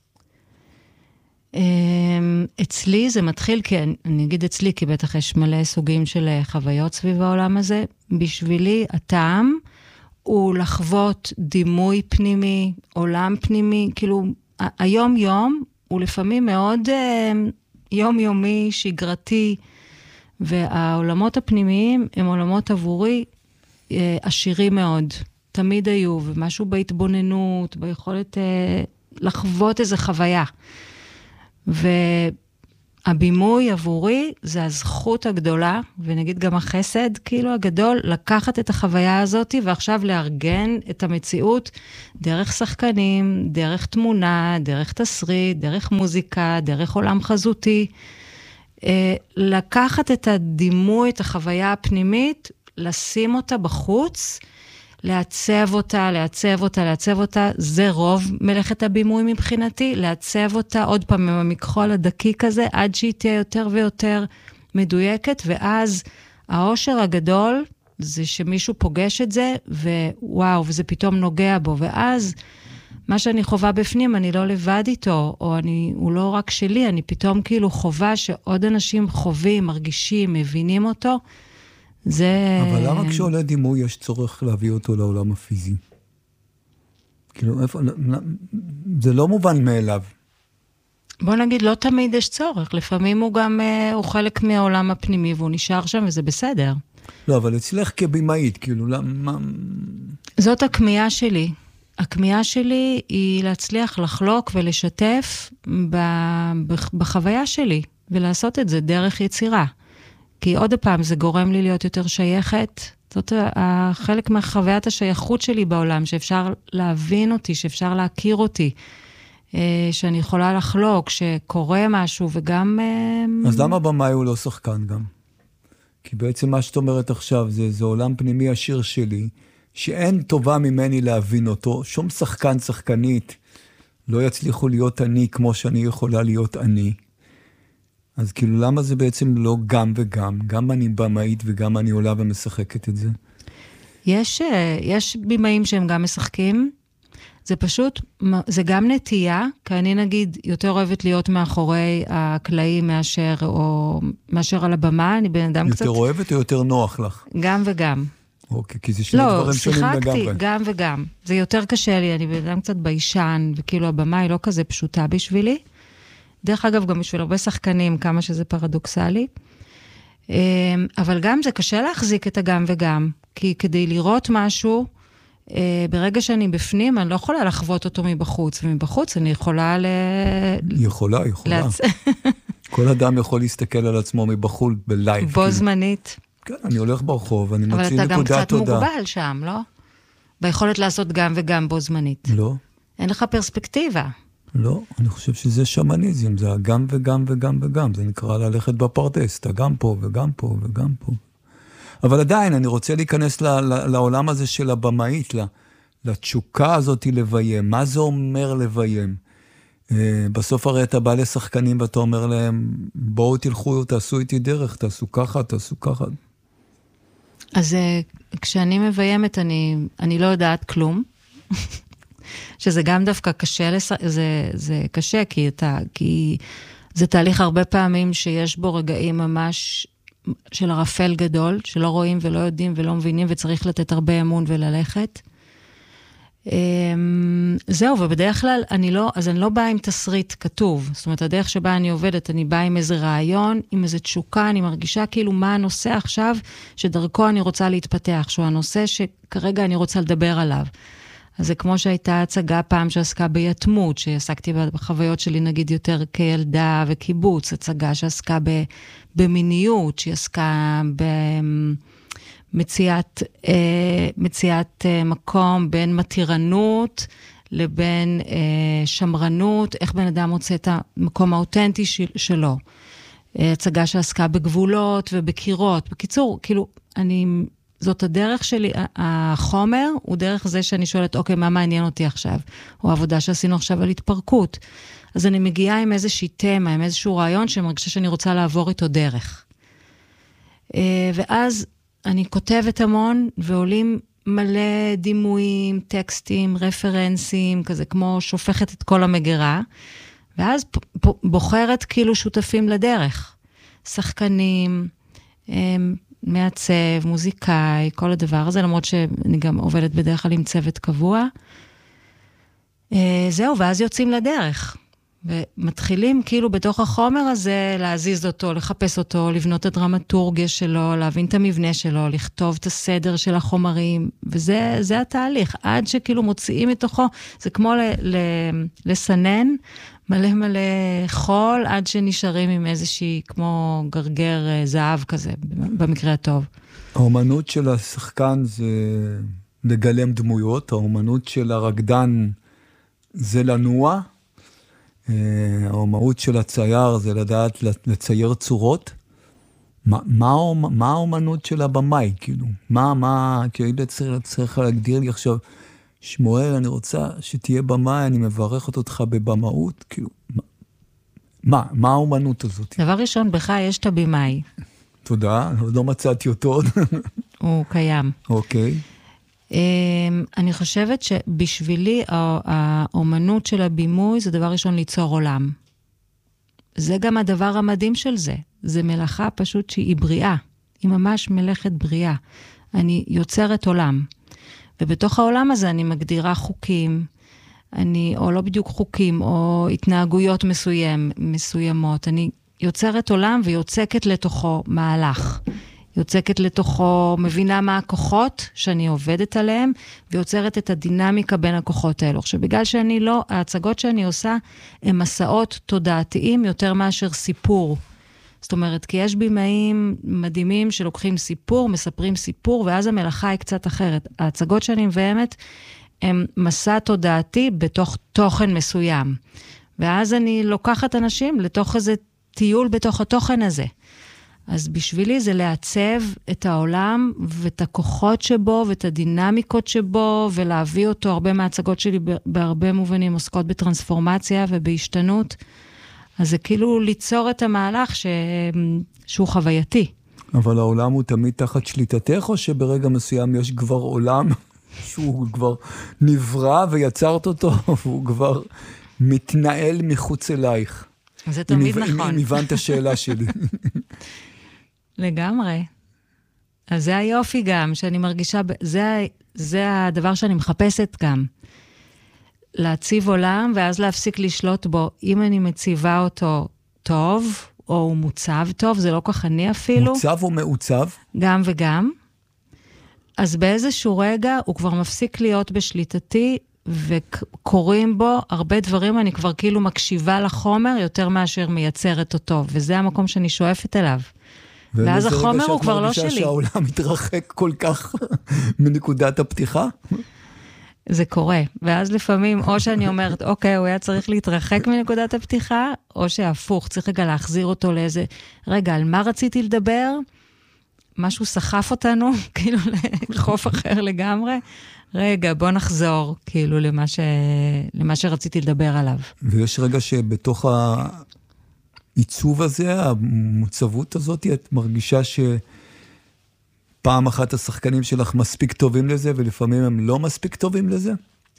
אצלי זה מתחיל, כי אני אגיד אצלי, כי בטח יש מלא סוגים של חוויות סביב העולם הזה, בשבילי הטעם הוא לחוות דימוי פנימי, עולם פנימי, כאילו היום יום הוא לפעמים מאוד יומיומי, שגרתי, והעולמות הפנימיים הם עולמות עבורי עשירים מאוד, תמיד היו, ומשהו בהתבוננות, ביכולת לחוות איזו חוויה. הבימוי עבורי זה הזכות הגדולה, ונגיד גם החסד, כאילו הגדול, לקחת את החוויה הזאת, ועכשיו לארגן את המציאות דרך שחקנים, דרך תמונה, דרך תסריט, דרך מוזיקה, דרך עולם חזותי. לקחת את הדימוי, את החוויה הפנימית, לשים אותה בחוץ, לעצב אותה, לעצב אותה, לעצב אותה, זה רוב מלאכת הבימוי מבחינתי, לעצב אותה עוד פעם עם המכחול הדקיק הזה, עד שהיא תהיה יותר ויותר מדויקת, ואז העושר הגדול, זה שמישהו פוגש את זה, ווואו, וזה פתאום נוגע בו, ואז מה שאני חובה בפנים, אני לא לבד איתו, או אני, הוא לא רק שלי, אני פתאום כאילו חובה שעוד אנשים חווים, מרגישים, מבינים אותו, זה... אבל למה כשעולה דימוי יש צורך להביא אותו לעולם הפיזי? כאילו, איפה... זה לא מובן מאליו. בוא נגיד, לא תמיד יש צורך. לפעמים הוא גם, הוא חלק מהעולם הפנימי, והוא נשאר שם, וזה בסדר. לא, אבל אצלך כבימאית, כאילו, למה... זאת הכמיהה שלי. הכמיהה שלי היא להצליח לחלוק ולשתף בחוויה שלי, ולעשות את זה דרך יצירה. כי עוד פעם, זה גורם לי להיות יותר שייכת. זאת חלק מהחוויית השייכות שלי בעולם, שאפשר להבין אותי, שאפשר להכיר אותי, שאני יכולה לחלוק, שקורה משהו, וגם... אז למה במאי הוא לא שחקן גם? כי בעצם מה שאת אומרת עכשיו, זה, זה עולם פנימי עשיר שלי, שאין טובה ממני להבין אותו, שום שחקן, שחקנית, לא יצליחו להיות אני כמו שאני יכולה להיות אני. אז כאילו, למה זה בעצם לא גם וגם? גם אני במאית וגם אני עולה ומשחקת את זה? יש, יש בימאים שהם גם משחקים. זה פשוט, זה גם נטייה, כי אני נגיד יותר אוהבת להיות מאחורי הקלעים מאשר, או מאשר על הבמה, אני בן אדם יותר קצת... יותר אוהבת או יותר נוח לך? גם וגם. אוקיי, כי זה שני לא, דברים שונים לגמרי. לא, שיחקתי גם וגם. זה יותר קשה לי, אני בן אדם קצת ביישן, וכאילו הבמה היא לא כזה פשוטה בשבילי. דרך אגב, גם בשביל הרבה שחקנים, כמה שזה פרדוקסלי. אבל גם זה קשה להחזיק את הגם וגם, כי כדי לראות משהו, ברגע שאני בפנים, אני לא יכולה לחוות אותו מבחוץ, ומבחוץ אני יכולה ל... יכולה, יכולה. כל אדם יכול להסתכל על עצמו מבחוץ בלייב. בו זמנית. כן, אני הולך ברחוב, אני מוציא נקודת תודה. אבל אתה גם קצת מוגבל שם, לא? ביכולת לעשות גם וגם בו זמנית. לא. אין לך פרספקטיבה. לא, אני חושב שזה שמניזם, זה גם וגם וגם וגם, זה נקרא ללכת בפרדס, אתה גם פה וגם פה וגם פה. אבל עדיין, אני רוצה להיכנס ל- ל- לעולם הזה של הבמאית, לתשוקה הזאת לביים. מה זה אומר לביים? בסוף הרי אתה בא לשחקנים ואתה אומר להם, בואו תלכו, תעשו איתי דרך, תעשו ככה, תעשו ככה. אז כשאני מביימת, אני, אני לא יודעת כלום. שזה גם דווקא קשה, לס... זה, זה קשה, כי, אתה, כי זה תהליך הרבה פעמים שיש בו רגעים ממש של ערפל גדול, שלא רואים ולא יודעים ולא מבינים, וצריך לתת הרבה אמון וללכת. זהו, ובדרך כלל אני לא, אז אני לא באה עם תסריט כתוב. זאת אומרת, הדרך שבה אני עובדת, אני באה עם איזה רעיון, עם איזה תשוקה, אני מרגישה כאילו מה הנושא עכשיו, שדרכו אני רוצה להתפתח, שהוא הנושא שכרגע אני רוצה לדבר עליו. אז זה כמו שהייתה הצגה פעם שעסקה ביתמות, שעסקתי בחוויות שלי נגיד יותר כילדה וקיבוץ, הצגה שעסקה במיניות, שעסקה במציאת מציאת מקום בין מתירנות לבין שמרנות, איך בן אדם מוצא את המקום האותנטי שלו. הצגה שעסקה בגבולות ובקירות. בקיצור, כאילו, אני... זאת הדרך שלי, החומר הוא דרך זה שאני שואלת, אוקיי, מה מעניין אותי עכשיו? או העבודה שעשינו עכשיו על התפרקות. אז אני מגיעה עם איזושהי תמה, עם איזשהו רעיון שמרגישה שאני רוצה לעבור איתו דרך. ואז אני כותבת המון, ועולים מלא דימויים, טקסטים, רפרנסים, כזה כמו שופכת את כל המגירה, ואז בוחרת כאילו שותפים לדרך. שחקנים, מעצב, מוזיקאי, כל הדבר הזה, למרות שאני גם עובדת בדרך כלל עם צוות קבוע. זהו, ואז יוצאים לדרך. ומתחילים כאילו בתוך החומר הזה להזיז אותו, לחפש אותו, לבנות את הדרמטורגיה שלו, להבין את המבנה שלו, לכתוב את הסדר של החומרים, וזה זה התהליך. עד שכאילו מוציאים מתוכו, זה כמו ל, ל, לסנן מלא מלא חול, עד שנשארים עם איזושהי, כמו גרגר זהב כזה, במקרה הטוב. האומנות של השחקן זה לגלם דמויות, האומנות של הרקדן זה לנוע, האומנות של הצייר זה לדעת לצייר צורות. מה, מה, מה האומנות של הבמאי, כאילו? מה, מה, כאילו צריך, צריך להגדיר לי עכשיו, שמואל, אני רוצה שתהיה במאי, אני מברכת אותך בבמאות, כאילו, מה, מה האומנות הזאת? דבר ראשון, בך יש את הבמאי. תודה, לא מצאתי אותו. הוא קיים. אוקיי. אני חושבת שבשבילי האומנות של הבימוי זה דבר ראשון ליצור עולם. זה גם הדבר המדהים של זה. זה מלאכה פשוט שהיא בריאה. היא ממש מלאכת בריאה. אני יוצרת עולם. ובתוך העולם הזה אני מגדירה חוקים, אני, או לא בדיוק חוקים, או התנהגויות מסוים, מסוימות. אני יוצרת עולם ויוצקת לתוכו מהלך. יוצקת לתוכו, מבינה מה הכוחות שאני עובדת עליהם, ויוצרת את הדינמיקה בין הכוחות האלו. עכשיו, בגלל שאני לא, ההצגות שאני עושה, הן מסעות תודעתיים יותר מאשר סיפור. זאת אומרת, כי יש בימאים מדהימים שלוקחים סיפור, מספרים סיפור, ואז המלאכה היא קצת אחרת. ההצגות שאני מביימת, הן מסע תודעתי בתוך תוכן מסוים. ואז אני לוקחת אנשים לתוך איזה טיול בתוך התוכן הזה. אז בשבילי זה לעצב את העולם ואת הכוחות שבו ואת הדינמיקות שבו, ולהביא אותו, הרבה מההצגות שלי בהרבה מובנים עוסקות בטרנספורמציה ובהשתנות. אז זה כאילו ליצור את המהלך ש... שהוא חווייתי. אבל העולם הוא תמיד תחת שליטתך, או שברגע מסוים יש כבר עולם שהוא כבר נברא ויצרת אותו, והוא כבר מתנהל מחוץ אלייך? זה תמיד אם, נכון. אם, אם הבנת השאלה שלי. לגמרי. אז זה היופי גם, שאני מרגישה, זה, זה הדבר שאני מחפשת גם. להציב עולם, ואז להפסיק לשלוט בו. אם אני מציבה אותו טוב, או הוא מוצב טוב, זה לא כך אני אפילו. מוצב או מעוצב? גם וגם. אז באיזשהו רגע, הוא כבר מפסיק להיות בשליטתי, וקוראים בו הרבה דברים, אני כבר כאילו מקשיבה לחומר, יותר מאשר מייצרת אותו, וזה המקום שאני שואפת אליו. ואז החומר הוא כבר לא שלי. וזה רגע שאת מרגישה שהעולם מתרחק כל כך מנקודת הפתיחה? זה קורה, ואז לפעמים, או שאני אומרת, אוקיי, הוא היה צריך להתרחק מנקודת הפתיחה, או שהפוך, צריך רגע להחזיר אותו לאיזה, רגע, על מה רציתי לדבר? משהו סחף אותנו, כאילו לחוף אחר לגמרי. רגע, בוא נחזור, כאילו, למה, ש... למה שרציתי לדבר עליו. ויש רגע שבתוך העיצוב הזה, המוצבות הזאת, את מרגישה ש... פעם אחת השחקנים שלך מספיק טובים לזה, ולפעמים הם לא מספיק טובים לזה?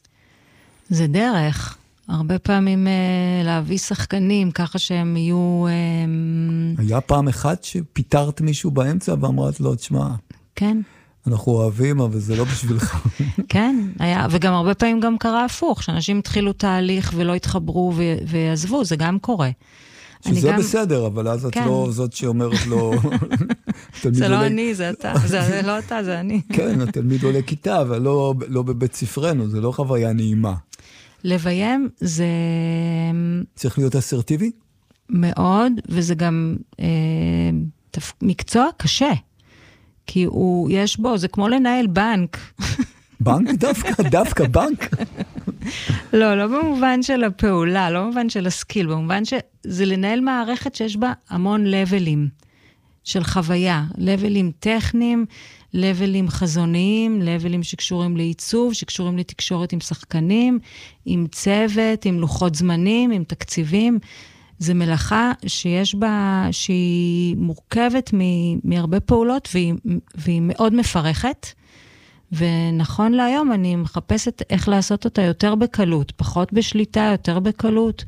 זה דרך. הרבה פעמים אה, להביא שחקנים, ככה שהם יהיו... אה, היה פעם אחת שפיתרת מישהו באמצע, ואמרת לו, תשמע, כן. אנחנו אוהבים, אבל זה לא בשבילך. כן, היה, וגם הרבה פעמים גם קרה הפוך, שאנשים התחילו תהליך ולא התחברו ו- ועזבו, זה גם קורה. שזה גם... בסדר, אבל אז את כן. לא זאת שאומרת לו... זה לא עולה... אני, זה אתה. זה, זה לא אתה, זה אני. כן, התלמיד עולה כיתה, אבל לא, לא בבית ספרנו, זה לא חוויה נעימה. לביים זה... צריך להיות אסרטיבי? מאוד, וזה גם אה, תפ... מקצוע קשה. כי הוא, יש בו, זה כמו לנהל בנק. בנק דווקא? דווקא בנק? לא, לא במובן של הפעולה, לא במובן של הסקיל, במובן שזה לנהל מערכת שיש בה המון לבלים של חוויה, לבלים טכניים, לבלים חזוניים, לבלים שקשורים לעיצוב, שקשורים לתקשורת עם שחקנים, עם צוות, עם לוחות זמנים, עם תקציבים. זה מלאכה שיש בה, שהיא מורכבת מ- מהרבה פעולות, והיא, והיא מאוד מפרכת, ונכון להיום אני מחפשת איך לעשות אותה יותר בקלות, פחות בשליטה, יותר בקלות,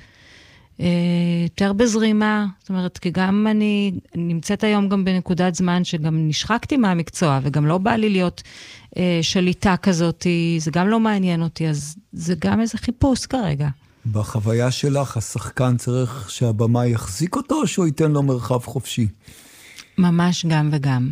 יותר בזרימה. זאת אומרת, כי גם אני נמצאת היום גם בנקודת זמן שגם נשחקתי מהמקצוע, וגם לא בא לי להיות שליטה כזאת, זה גם לא מעניין אותי, אז זה גם איזה חיפוש כרגע. בחוויה שלך, השחקן צריך שהבמה יחזיק אותו, או שהוא ייתן לו מרחב חופשי? ממש גם וגם.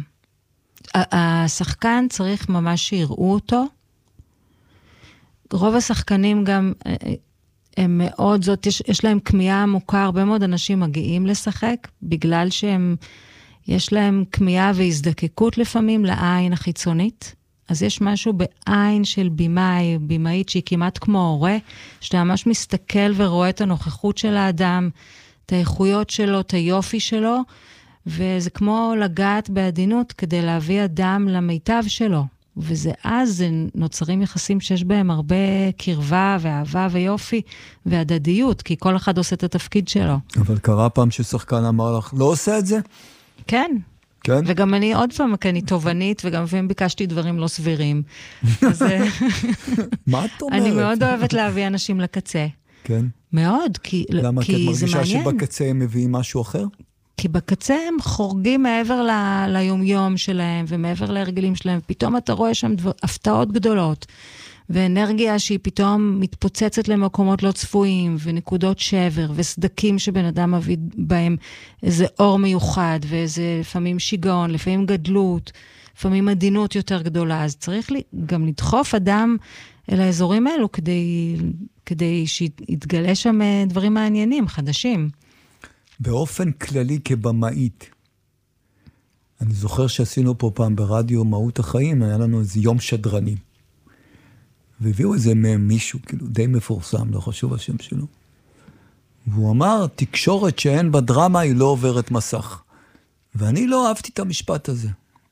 השחקן צריך ממש שיראו אותו. רוב השחקנים גם, הם מאוד זאת, יש, יש להם כמיהה עמוקה, הרבה מאוד אנשים מגיעים לשחק, בגלל שהם, יש להם כמיהה והזדקקות לפעמים לעין החיצונית, אז יש משהו בעין של בימאי, בימאית שהיא כמעט כמו הורה, שאתה ממש מסתכל ורואה את הנוכחות של האדם, את האיכויות שלו, את היופי שלו, וזה כמו לגעת בעדינות כדי להביא אדם למיטב שלו. וזה אז זה נוצרים יחסים שיש בהם הרבה קרבה ואהבה ויופי והדדיות, כי כל אחד עושה את התפקיד שלו. אבל קרה פעם ששחקן אמר לך, לא עושה את זה? כן. כן? וגם אני עוד פעם, כי אני תובנית, וגם לפעמים ביקשתי דברים לא סבירים. אז, מה את אומרת? אני מאוד אוהבת להביא אנשים לקצה. כן? מאוד, כי, למה? כי כי את זה מעניין. מרגישה שבקצה הם מביאים משהו אחר? כי בקצה הם חורגים מעבר ל, ליומיום שלהם, ומעבר להרגלים שלהם. פתאום אתה רואה שם דבר, הפתעות גדולות, ואנרגיה שהיא פתאום מתפוצצת למקומות לא צפויים, ונקודות שבר, וסדקים שבן אדם מביא בהם איזה אור מיוחד, ואיזה לפעמים שיגעון, לפעמים גדלות, לפעמים עדינות יותר גדולה. אז צריך לי, גם לדחוף אדם אל האזורים האלו, כדי, כדי שיתגלה שם דברים מעניינים, חדשים. באופן כללי כבמאית, אני זוכר שעשינו פה פעם ברדיו מהות החיים, היה לנו איזה יום שדרני. והביאו איזה מהם מישהו, כאילו די מפורסם, לא חשוב השם שלו. והוא אמר, תקשורת שאין בה דרמה היא לא עוברת מסך. ואני לא אהבתי את המשפט הזה.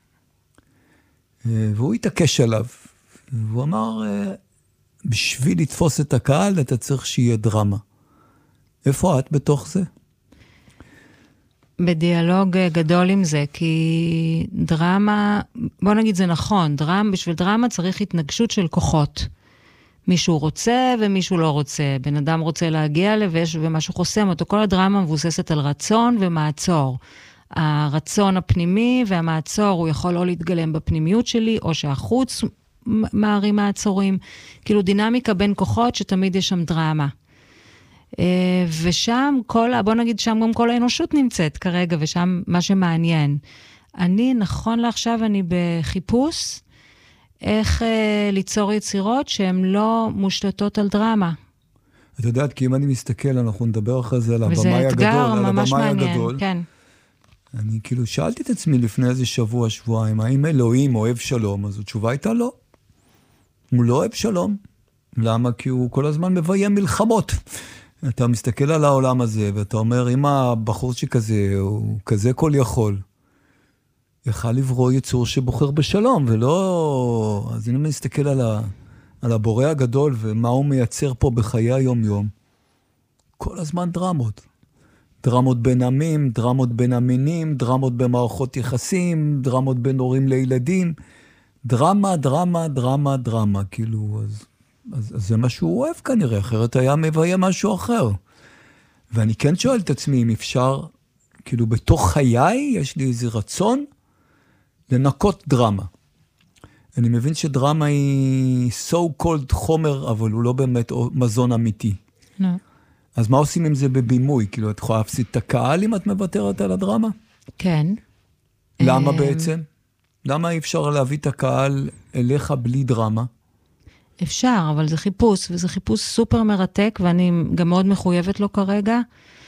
והוא התעקש עליו. והוא אמר, בשביל לתפוס את הקהל, אתה צריך שיהיה דרמה. איפה את בתוך זה? בדיאלוג גדול עם זה, כי דרמה, בוא נגיד זה נכון, דרמה, בשביל דרמה צריך התנגשות של כוחות. מישהו רוצה ומישהו לא רוצה. בן אדם רוצה להגיע לווש ומשהו חוסם אותו. כל הדרמה מבוססת על רצון ומעצור. הרצון הפנימי והמעצור הוא יכול לא להתגלם בפנימיות שלי, או שהחוץ מערים מעצורים. כאילו דינמיקה בין כוחות שתמיד יש שם דרמה. ושם כל, בוא נגיד שם גם כל האנושות נמצאת כרגע, ושם מה שמעניין. אני, נכון לעכשיו, אני בחיפוש, איך אה, ליצור יצירות שהן לא מושתתות על דרמה. את יודעת, כי אם אני מסתכל, אנחנו נדבר אחרי זה על הבמאי הגדול. וזה אתגר ממש מעניין, הגדול. כן. אני כאילו שאלתי את עצמי לפני איזה שבוע, שבועיים, האם אלוהים אוהב שלום? אז התשובה הייתה לא. הוא לא אוהב שלום. למה? כי הוא כל הזמן מביים מלחמות. אתה מסתכל על העולם הזה, ואתה אומר, אם הבחור שכזה, הוא כזה כל יכול, יכל לברוא יצור שבוחר בשלום, ולא... אז אני מסתכל על, ה... על הבורא הגדול, ומה הוא מייצר פה בחיי היום-יום. כל הזמן דרמות. דרמות בין עמים, דרמות בין המינים, דרמות במערכות יחסים, דרמות בין הורים לילדים. דרמה, דרמה, דרמה, דרמה. כאילו, אז... אז, אז זה מה שהוא אוהב כנראה, אחרת היה מביים משהו אחר. ואני כן שואל את עצמי אם אפשר, כאילו בתוך חיי יש לי איזה רצון לנקות דרמה. אני מבין שדרמה היא so called חומר, אבל הוא לא באמת מזון אמיתי. No. אז מה עושים עם זה בבימוי? כאילו את יכולה להפסיד את הקהל אם את מוותרת על הדרמה? כן. למה בעצם? למה אי אפשר להביא את הקהל אליך בלי דרמה? אפשר, אבל זה חיפוש, וזה חיפוש סופר מרתק, ואני גם מאוד מחויבת לו כרגע.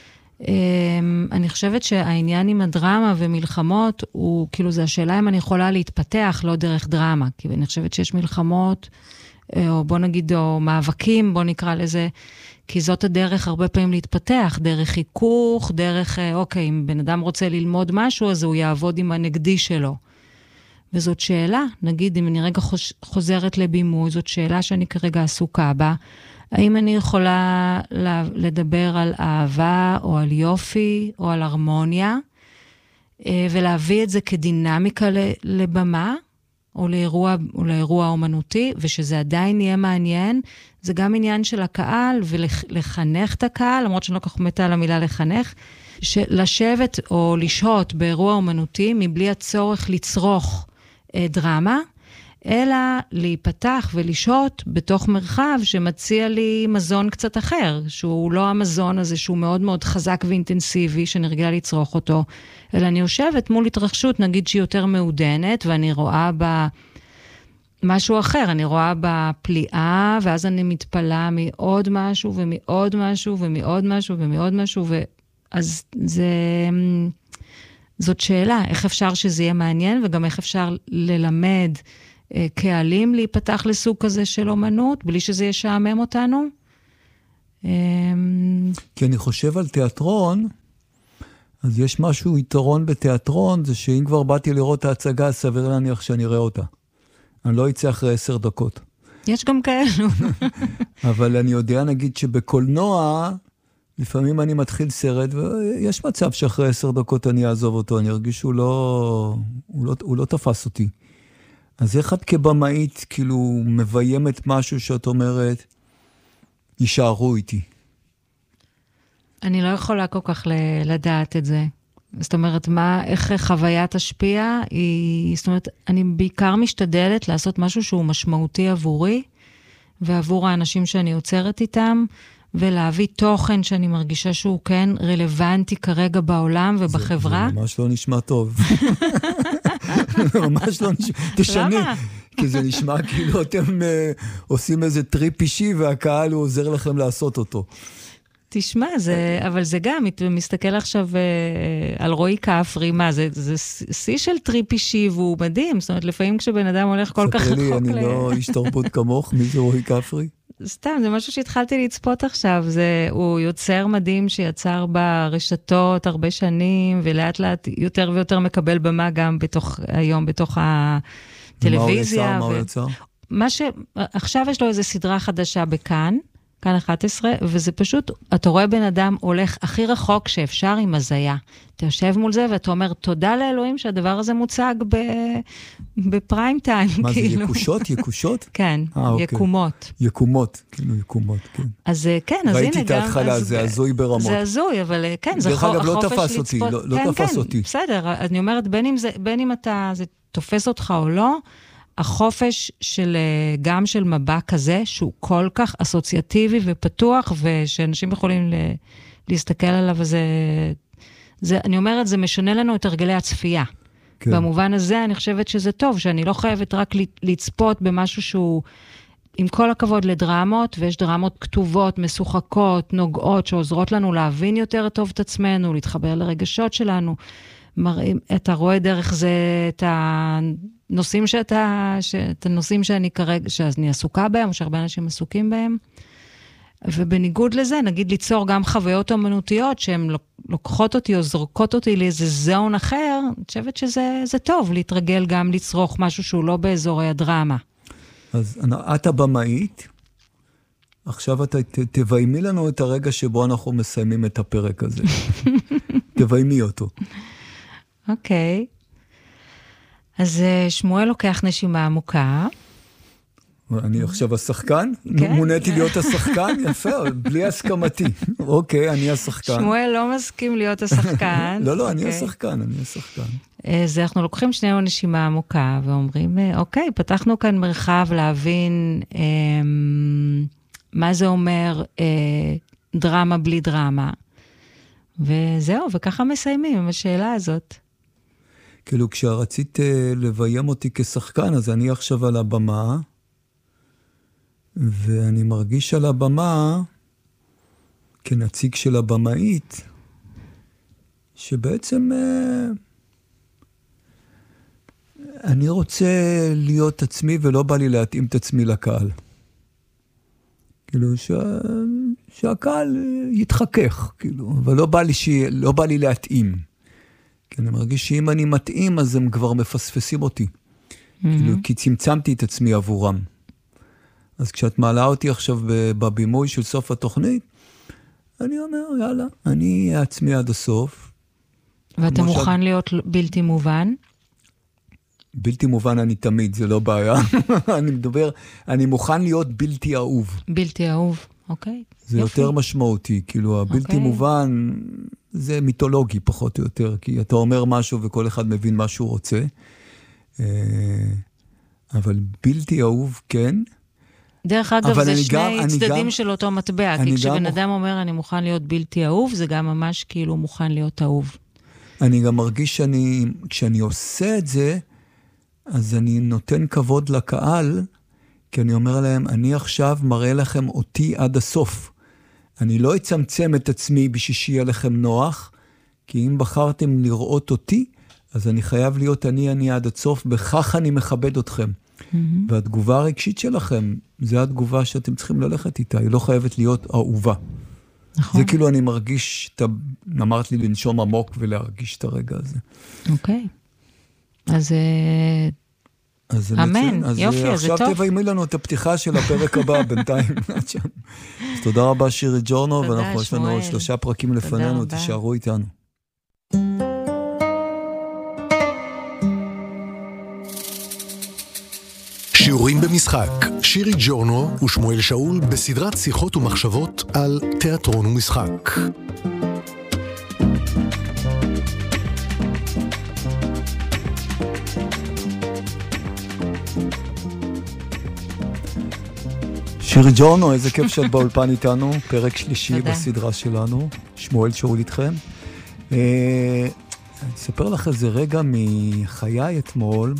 אני חושבת שהעניין עם הדרמה ומלחמות, הוא כאילו, זה השאלה אם אני יכולה להתפתח, לא דרך דרמה, כי אני חושבת שיש מלחמות, או בוא נגיד, או מאבקים, בוא נקרא לזה, כי זאת הדרך הרבה פעמים להתפתח, דרך חיכוך, דרך, אוקיי, אם בן אדם רוצה ללמוד משהו, אז הוא יעבוד עם הנגדי שלו. וזאת שאלה, נגיד, אם אני רגע חוזרת לבימוי, זאת שאלה שאני כרגע עסוקה בה, האם אני יכולה לדבר על אהבה, או על יופי, או על הרמוניה, ולהביא את זה כדינמיקה לבמה, או לאירוע, או לאירוע אומנותי, ושזה עדיין יהיה מעניין, זה גם עניין של הקהל, ולחנך את הקהל, למרות שאני לא כך מתה על המילה לחנך, לשבת או לשהות באירוע אומנותי, מבלי הצורך לצרוך דרמה, אלא להיפתח ולשהות בתוך מרחב שמציע לי מזון קצת אחר, שהוא לא המזון הזה שהוא מאוד מאוד חזק ואינטנסיבי, שאני רגילה לצרוך אותו, אלא אני יושבת מול התרחשות, נגיד שהיא יותר מעודנת, ואני רואה בה משהו אחר, אני רואה בפליאה, ואז אני מתפלה מעוד משהו, ומעוד משהו, ומעוד משהו, ומעוד משהו, ואז זה, זאת שאלה, איך אפשר שזה יהיה מעניין, וגם איך אפשר ללמד אה, קהלים להיפתח לסוג כזה של אומנות, בלי שזה ישעמם אותנו. אה, כי אני חושב על תיאטרון, אז יש משהו יתרון בתיאטרון, זה שאם כבר באתי לראות את ההצגה, סביר להניח שאני אראה אותה. אני לא אצא אחרי עשר דקות. יש גם כאלו. אבל אני יודע, נגיד, שבקולנוע, לפעמים אני מתחיל סרט, ויש מצב שאחרי עשר דקות אני אעזוב אותו, אני ארגיש שהוא לא, הוא לא, הוא לא תפס אותי. אז איך את כבמאית, כאילו, מביימת משהו שאת אומרת, יישארו איתי? אני לא יכולה כל כך לדעת את זה. זאת אומרת, מה, איך חוויה תשפיע? היא, זאת אומרת, אני בעיקר משתדלת לעשות משהו שהוא משמעותי עבורי, ועבור האנשים שאני יוצרת איתם, ולהביא תוכן שאני מרגישה שהוא כן רלוונטי כרגע בעולם ובחברה. זה, זה ממש לא נשמע טוב. ממש לא נשמע. תשני. למה? כי זה נשמע כאילו אתם uh, עושים איזה טריפ אישי, והקהל הוא עוזר לכם לעשות אותו. תשמע, זה, אבל זה גם, מסתכל עכשיו אה, על רועי כפרי, מה, זה, זה שיא של טריפ אישי, והוא מדהים, זאת אומרת, לפעמים כשבן אדם הולך כל כך רחוק... ספרי לי, אני ל... לא איש תרבות כמוך, מי זה רועי כפרי? סתם, זה משהו שהתחלתי לצפות עכשיו, זה, הוא יוצר מדהים שיצר ברשתות הרבה שנים, ולאט לאט יותר ויותר מקבל במה גם בתוך, היום בתוך הטלוויזיה. מה הוא יצר? מה הוא יצר? מה ש... עכשיו יש לו איזו סדרה חדשה בכאן, כאן אחת עשרה, וזה פשוט, אתה רואה בן אדם הולך הכי רחוק שאפשר עם הזיה. אתה יושב מול זה ואתה אומר, תודה לאלוהים שהדבר הזה מוצג ב... בפריים טיים. מה כאילו. זה, יקושות? יקושות? כן, 아, אוקיי. יקומות. יקומות, כאילו יקומות, כן. אז כן, אז הנה גם... ראיתי את ההתחלה, זה הזוי ברמות. זה הזוי, אבל כן, זה דרך אגב, לא החופש תפס אותי, לצפות. לא, לא כן, תפס כן, אותי. בסדר, אני אומרת, בין אם, זה, בין אם אתה, זה תופס אותך או לא, החופש של, גם של מבע כזה, שהוא כל כך אסוציאטיבי ופתוח, ושאנשים יכולים ל, להסתכל עליו, וזה, זה, אני אומרת, זה משנה לנו את הרגלי הצפייה. כן. במובן הזה אני חושבת שזה טוב, שאני לא חייבת רק לצפות במשהו שהוא, עם כל הכבוד לדרמות, ויש דרמות כתובות, משוחקות, נוגעות, שעוזרות לנו להבין יותר טוב את עצמנו, להתחבר לרגשות שלנו. מראים, אתה רואה דרך זה את הנושאים שאתה, את הנושאים שאני כרגע, שאני עסוקה בהם, או שהרבה אנשים עסוקים בהם. ובניגוד לזה, נגיד ליצור גם חוויות אומנותיות, שהן לוקחות אותי או זורקות אותי לאיזה זון אחר, אני חושבת שזה זה טוב, להתרגל גם לצרוך משהו שהוא לא באזורי הדרמה. אז את הבמאית, עכשיו אתה תביימי לנו את הרגע שבו אנחנו מסיימים את הפרק הזה. תביימי אותו. אוקיי. אז שמואל לוקח נשימה עמוקה. אני עכשיו השחקן? מוניתי להיות השחקן? יפה, בלי הסכמתי. אוקיי, אני השחקן. שמואל לא מסכים להיות השחקן. לא, לא, אני השחקן, אני השחקן. אז אנחנו לוקחים שנינו נשימה עמוקה, ואומרים, אוקיי, פתחנו כאן מרחב להבין מה זה אומר דרמה בלי דרמה. וזהו, וככה מסיימים עם השאלה הזאת. כאילו, כשרצית לביים אותי כשחקן, אז אני עכשיו על הבמה, ואני מרגיש על הבמה, כנציג של הבמאית, שבעצם אני רוצה להיות עצמי, ולא בא לי להתאים את עצמי לקהל. כאילו, שה... שהקהל יתחכך, כאילו, אבל לא בא לי, ש... לא בא לי להתאים. כי אני מרגיש שאם אני מתאים, אז הם כבר מפספסים אותי. Mm-hmm. כאילו, כי צמצמתי את עצמי עבורם. אז כשאת מעלה אותי עכשיו בבימוי של סוף התוכנית, אני אומר, יאללה, אני עצמי עד הסוף. ואתה מוכן שאת... להיות בלתי מובן? בלתי מובן אני תמיד, זה לא בעיה. אני מדבר, אני מוכן להיות בלתי אהוב. בלתי אהוב, אוקיי. זה יופי. יותר משמעותי, כאילו הבלתי אוקיי. מובן, זה מיתולוגי פחות או יותר, כי אתה אומר משהו וכל אחד מבין מה שהוא רוצה. אבל בלתי אהוב, כן. דרך אגב, זה שני גם, צדדים גם, של אותו מטבע, כי כשבן אדם אומר, אני מוכן להיות בלתי אהוב, זה גם ממש כאילו מוכן להיות אהוב. אני גם מרגיש שאני, כשאני עושה את זה, אז אני נותן כבוד לקהל, כי אני אומר להם, אני עכשיו מראה לכם אותי עד הסוף. אני לא אצמצם את עצמי בשביל שיהיה לכם נוח, כי אם בחרתם לראות אותי, אז אני חייב להיות אני, אני עד הסוף, בכך אני מכבד אתכם. Mm-hmm. והתגובה הרגשית שלכם, זה התגובה שאתם צריכים ללכת איתה, היא לא חייבת להיות אהובה. נכון. זה כאילו אני מרגיש, אתה אמרת לי לנשום עמוק ולהרגיש את הרגע הזה. אוקיי. אז, אז אמן, אז יופי, אז זה טוב. עכשיו תביימי לנו את הפתיחה של הפרק הבא בינתיים. אז תודה רבה שירי ג'ורנו, ואנחנו יש לנו שלושה פרקים לפנינו, תישארו איתנו. שיעורים במשחק, שירי ג'ורנו ושמואל שאול בסדרת שיחות ומחשבות על תיאטרון ומשחק. שירי ג'ורנו, איזה כיף שאת באולפן איתנו, פרק שלישי בסדרה שלנו, שמואל שאול איתכם. אני אספר לך איזה רגע מחיי אתמול,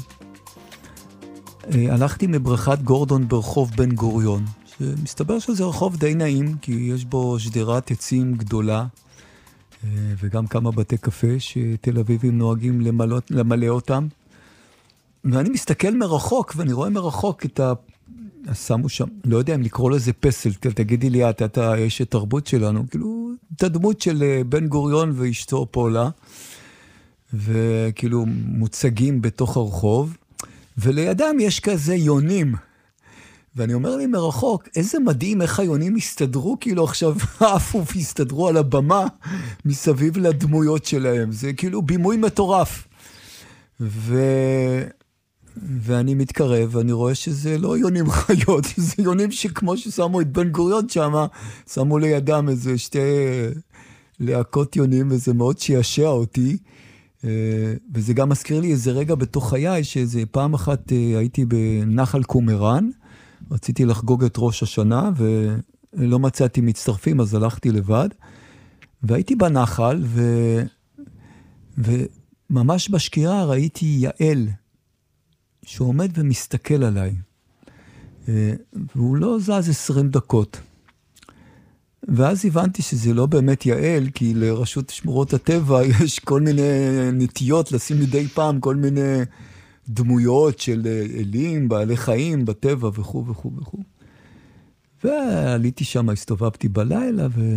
הלכתי מבריכת גורדון ברחוב בן גוריון, שמסתבר שזה רחוב די נעים, כי יש בו שדרת עצים גדולה, וגם כמה בתי קפה שתל אביבים נוהגים למלא, למלא אותם. ואני מסתכל מרחוק, ואני רואה מרחוק את ה... שמו שם, לא יודע אם לקרוא לזה פסל, תגידי לי, אתה, אתה יש את תרבות שלנו, כאילו, את הדמות של בן גוריון ואשתו פולה, וכאילו מוצגים בתוך הרחוב, ולידם יש כזה יונים, ואני אומר לי מרחוק, איזה מדהים איך היונים הסתדרו, כאילו עכשיו עפו והסתדרו על הבמה מסביב לדמויות שלהם, זה כאילו בימוי מטורף. ו... ואני מתקרב, ואני רואה שזה לא יונים חיות, זה יונים שכמו ששמו את בן גוריון שם, שמו לידם איזה שתי להקות יונים, וזה מאוד שישע אותי, וזה גם מזכיר לי איזה רגע בתוך חיי, שאיזה פעם אחת הייתי בנחל קומראן, רציתי לחגוג את ראש השנה, ולא מצאתי מצטרפים, אז הלכתי לבד, והייתי בנחל, ו... וממש בשקיעה ראיתי יעל, שעומד ומסתכל עליי, והוא לא זז עשרים דקות. ואז הבנתי שזה לא באמת יעל, כי לרשות שמורות הטבע יש כל מיני נטיות, לשים מדי פעם כל מיני דמויות של אלים, בעלי חיים, בטבע וכו' וכו' וכו'. ועליתי שם, הסתובבתי בלילה, ו...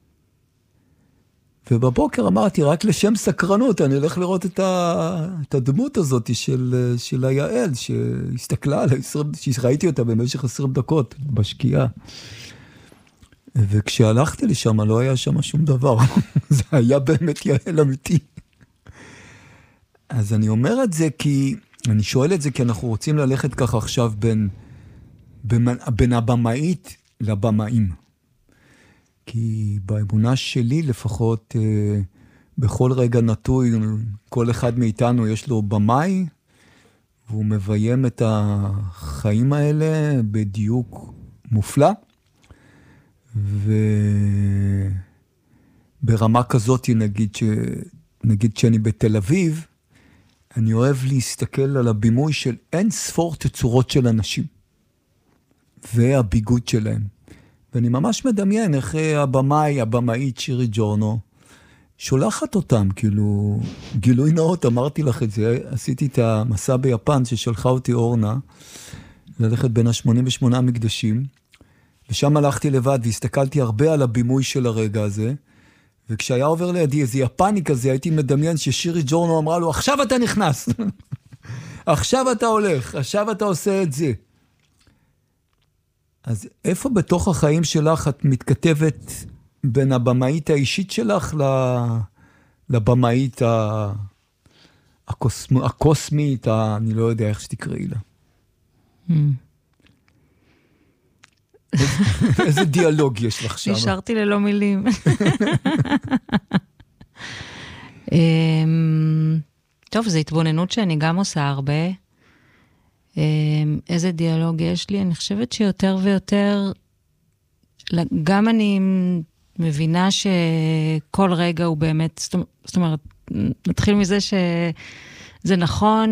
ובבוקר אמרתי, רק לשם סקרנות, אני הולך לראות את, ה... את הדמות הזאת של, של היעל, שהסתכלה על ה-עשרים, שראיתי אותה במשך עשרים דקות בשקיעה. וכשהלכתי לשם, לא היה שם שום דבר. זה היה באמת יעל אמיתי. אז אני אומר את זה כי, אני שואל את זה כי אנחנו רוצים ללכת ככה עכשיו בין, בין, בין הבמאית לבמאים. כי באמונה שלי לפחות, אה, בכל רגע נטוי, כל אחד מאיתנו יש לו במאי, והוא מביים את החיים האלה בדיוק מופלא, וברמה כזאת, נגיד, ש... נגיד שאני בתל אביב, אני אוהב להסתכל על הבימוי של אין ספור תצורות של אנשים, והביגוד שלהם. ואני ממש מדמיין איך הבמאי, הבמאית שירי ג'ורנו, שולחת אותם, כאילו, גילוי נאות, אמרתי לך את זה, עשיתי את המסע ביפן ששלחה אותי אורנה, ללכת בין ה-שמונים ושמונה מקדשים, ושם הלכתי לבד והסתכלתי הרבה על הבימוי של הרגע הזה, וכשהיה עובר לידי איזה יפני כזה, הייתי מדמיין ששירי ג'ורנו אמרה לו, עכשיו אתה נכנס, עכשיו אתה הולך, עכשיו אתה עושה את זה. אז איפה בתוך החיים שלך את מתכתבת בין הבמאית האישית שלך לבמאית הקוסמ... הקוסמית, ה... אני לא יודע איך שתקראי לה. Mm. איזה דיאלוג יש לך שם? נשארתי ללא מילים. טוב, זו התבוננות שאני גם עושה הרבה. איזה דיאלוג יש לי? אני חושבת שיותר ויותר, גם אני מבינה שכל רגע הוא באמת, זאת אומרת, נתחיל מזה זה נכון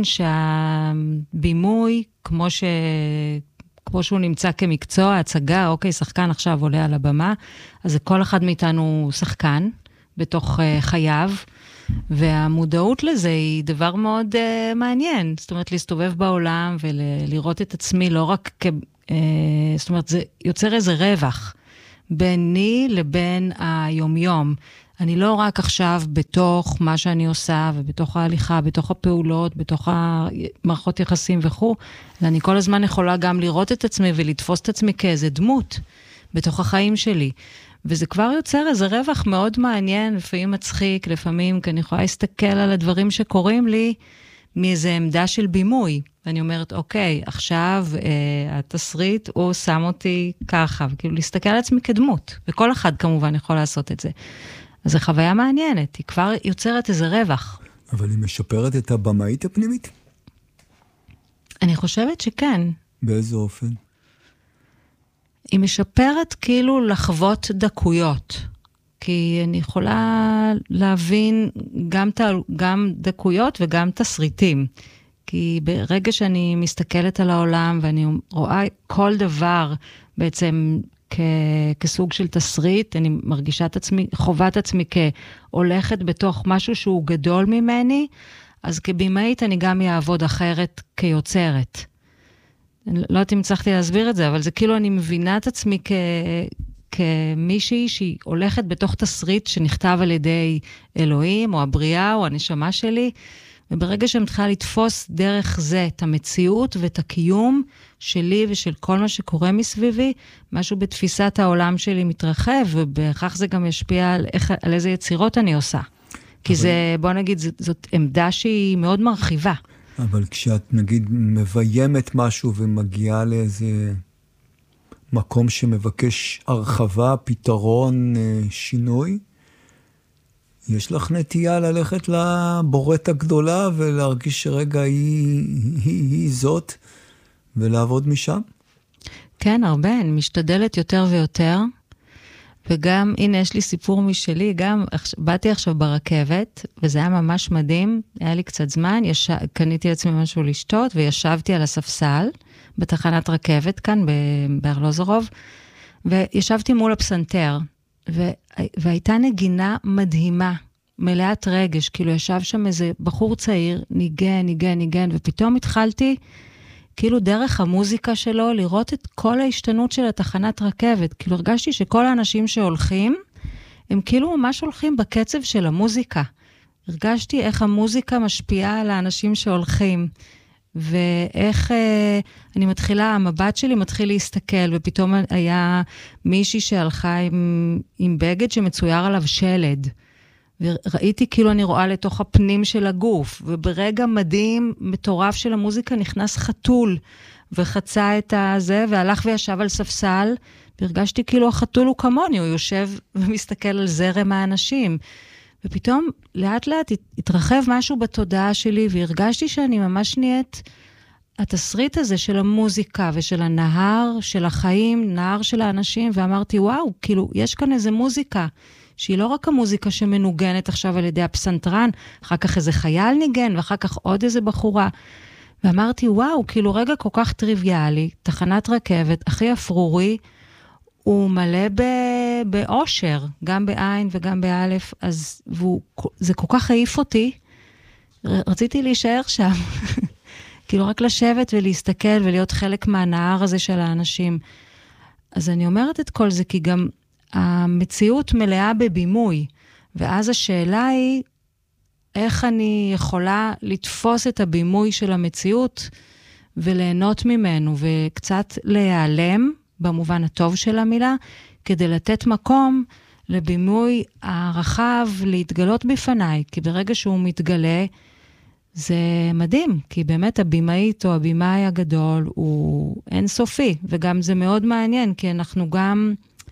שהבימוי, כמו ש... כמו שהוא נמצא כמקצוע, הצגה, אוקיי, שחקן עכשיו עולה על הבמה, אז כל אחד מאיתנו שחקן בתוך uh, חייו, והמודעות לזה היא דבר מאוד uh, מעניין. זאת אומרת, להסתובב בעולם ולראות את עצמי לא רק כ... Uh, זאת אומרת, זה יוצר איזה רווח ביני לבין היומיום. אני לא רק עכשיו בתוך מה שאני עושה, ובתוך ההליכה, בתוך הפעולות, בתוך המערכות יחסים וכו', אלא אני כל הזמן יכולה גם לראות את עצמי ולתפוס את עצמי כאיזה דמות בתוך החיים שלי. וזה כבר יוצר איזה רווח מאוד מעניין, לפעמים מצחיק, לפעמים, כי אני יכולה להסתכל על הדברים שקורים לי מאיזה עמדה של בימוי. ואני אומרת, אוקיי, עכשיו אה, התסריט הוא שם אותי ככה, וכאילו להסתכל על עצמי כדמות, וכל אחד כמובן יכול לעשות את זה. אז זו חוויה מעניינת, היא כבר יוצרת איזה רווח. אבל היא משפרת את הבמאית הפנימית? אני חושבת שכן. באיזה אופן? היא משפרת כאילו לחוות דקויות. כי אני יכולה להבין גם, גם דקויות וגם תסריטים. כי ברגע שאני מסתכלת על העולם ואני רואה כל דבר בעצם כ, כסוג של תסריט, אני מרגישה את עצמי, חובת עצמי כהולכת בתוך משהו שהוא גדול ממני, אז כבימאית אני גם יעבוד אחרת כיוצרת. לא יודעת אם הצלחתי להסביר את זה, אבל זה כאילו אני מבינה את עצמי כ, כמישהי שהיא הולכת בתוך תסריט שנכתב על ידי אלוהים, או הבריאה, או הנשמה שלי, וברגע שאני מתחילה לתפוס דרך זה את המציאות ואת הקיום שלי ושל כל מה שקורה מסביבי, משהו בתפיסת העולם שלי מתרחב, ובכך זה גם ישפיע על, איך, על איזה יצירות אני עושה. כי אבל... זה, בוא נגיד, זאת, זאת עמדה שהיא מאוד מרחיבה. אבל כשאת נגיד מביימת משהו ומגיעה לאיזה מקום שמבקש הרחבה, פתרון, שינוי, יש לך נטייה ללכת לבורט הגדולה ולהרגיש שרגע היא, היא, היא, היא זאת ולעבוד משם? כן, הרבה, אני משתדלת יותר ויותר, וגם, הנה יש לי סיפור משלי, גם באתי עכשיו ברכבת, וזה היה ממש מדהים, היה לי קצת זמן, יש... קניתי לעצמי משהו לשתות, וישבתי על הספסל, בתחנת רכבת כאן, בארלוזורוב, וישבתי מול הפסנתר, ו... והייתה נגינה מדהימה, מלאת רגש, כאילו ישב שם איזה בחור צעיר, ניגן, ניגן, ניגן, ופתאום התחלתי, כאילו דרך המוזיקה שלו, לראות את כל ההשתנות של התחנת רכבת. כאילו הרגשתי שכל האנשים שהולכים, הם כאילו ממש הולכים בקצב של המוזיקה. הרגשתי איך המוזיקה משפיעה על האנשים שהולכים, ואיך אה, אני מתחילה, המבט שלי מתחיל להסתכל, ופתאום היה מישהי שהלכה עם, עם בגד שמצויר עליו שלד, וראיתי כאילו אני רואה לתוך הפנים של הגוף, וברגע מדהים, מטורף של המוזיקה, נכנס חתול, וחצה את הזה, והלך וישב על ספסל, והרגשתי כאילו החתול הוא כמוני, הוא יושב ומסתכל על זרם האנשים, ופתאום לאט לאט התרחב משהו בתודעה שלי, והרגשתי שאני ממש נהיית התסריט הזה של המוזיקה, ושל הנהר, של החיים, נהר של האנשים, ואמרתי, וואו, כאילו, יש כאן איזה מוזיקה, שהיא לא רק המוזיקה שמנוגנת עכשיו על ידי הפסנתרן, אחר כך איזה חייל ניגן, ואחר כך עוד איזה בחורה. ואמרתי, וואו, כאילו רגע כל כך טריוויאלי, תחנת רכבת, הכי אפרורי, הוא מלא באושר, גם בעין וגם באלף, אז והוא, זה כל כך העיף אותי, רציתי להישאר שם, כאילו רק לשבת ולהסתכל ולהיות חלק מהנהר הזה של האנשים. אז אני אומרת את כל זה, כי גם המציאות מלאה בבימוי, ואז השאלה היא, איך אני יכולה לתפוס את הבימוי של המציאות, וליהנות ממנו, וקצת להיעלם, במובן הטוב של המילה, כדי לתת מקום לבימוי הרחב להתגלות בפניי, כי ברגע שהוא מתגלה, זה מדהים, כי באמת הבימאית או הבימאי הגדול הוא אינסופי, וגם זה מאוד מעניין, כי אנחנו גם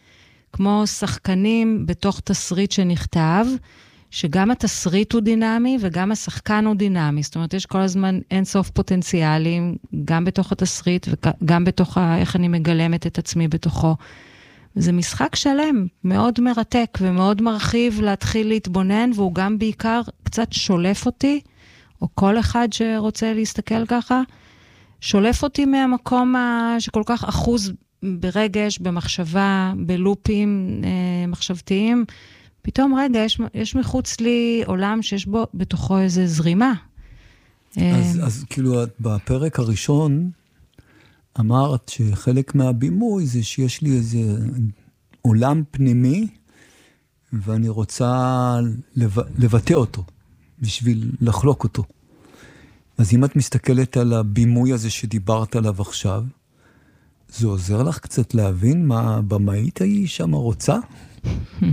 כמו שחקנים בתוך תסריט שנכתב, שגם התסריט הוא דינמי וגם השחקן הוא דינמי. זאת אומרת, יש כל הזמן אינסוף פוטנציאלים, גם בתוך התסריט וגם בתוך איך אני מגלמת את עצמי בתוכו. זה משחק שלם, מאוד מרתק ומאוד מרחיב להתחיל להתבונן, והוא גם בעיקר קצת שולף אותי, או כל אחד שרוצה להסתכל ככה, שולף אותי מהמקום שכל כך אחוז ברגש, במחשבה, בלופים אה, מחשבתיים, פתאום רגע, יש, יש מחוץ לי עולם שיש בו בתוכו איזו זרימה. אז, אז כאילו, בפרק הראשון, אמרת שחלק מהבימוי זה שיש לי איזה עולם פנימי, ואני רוצה לב... לבטא אותו, בשביל לחלוק אותו. אז אם את מסתכלת על הבימוי הזה שדיברת עליו עכשיו, זה עוזר לך קצת להבין מה הבמאית היא שם רוצה?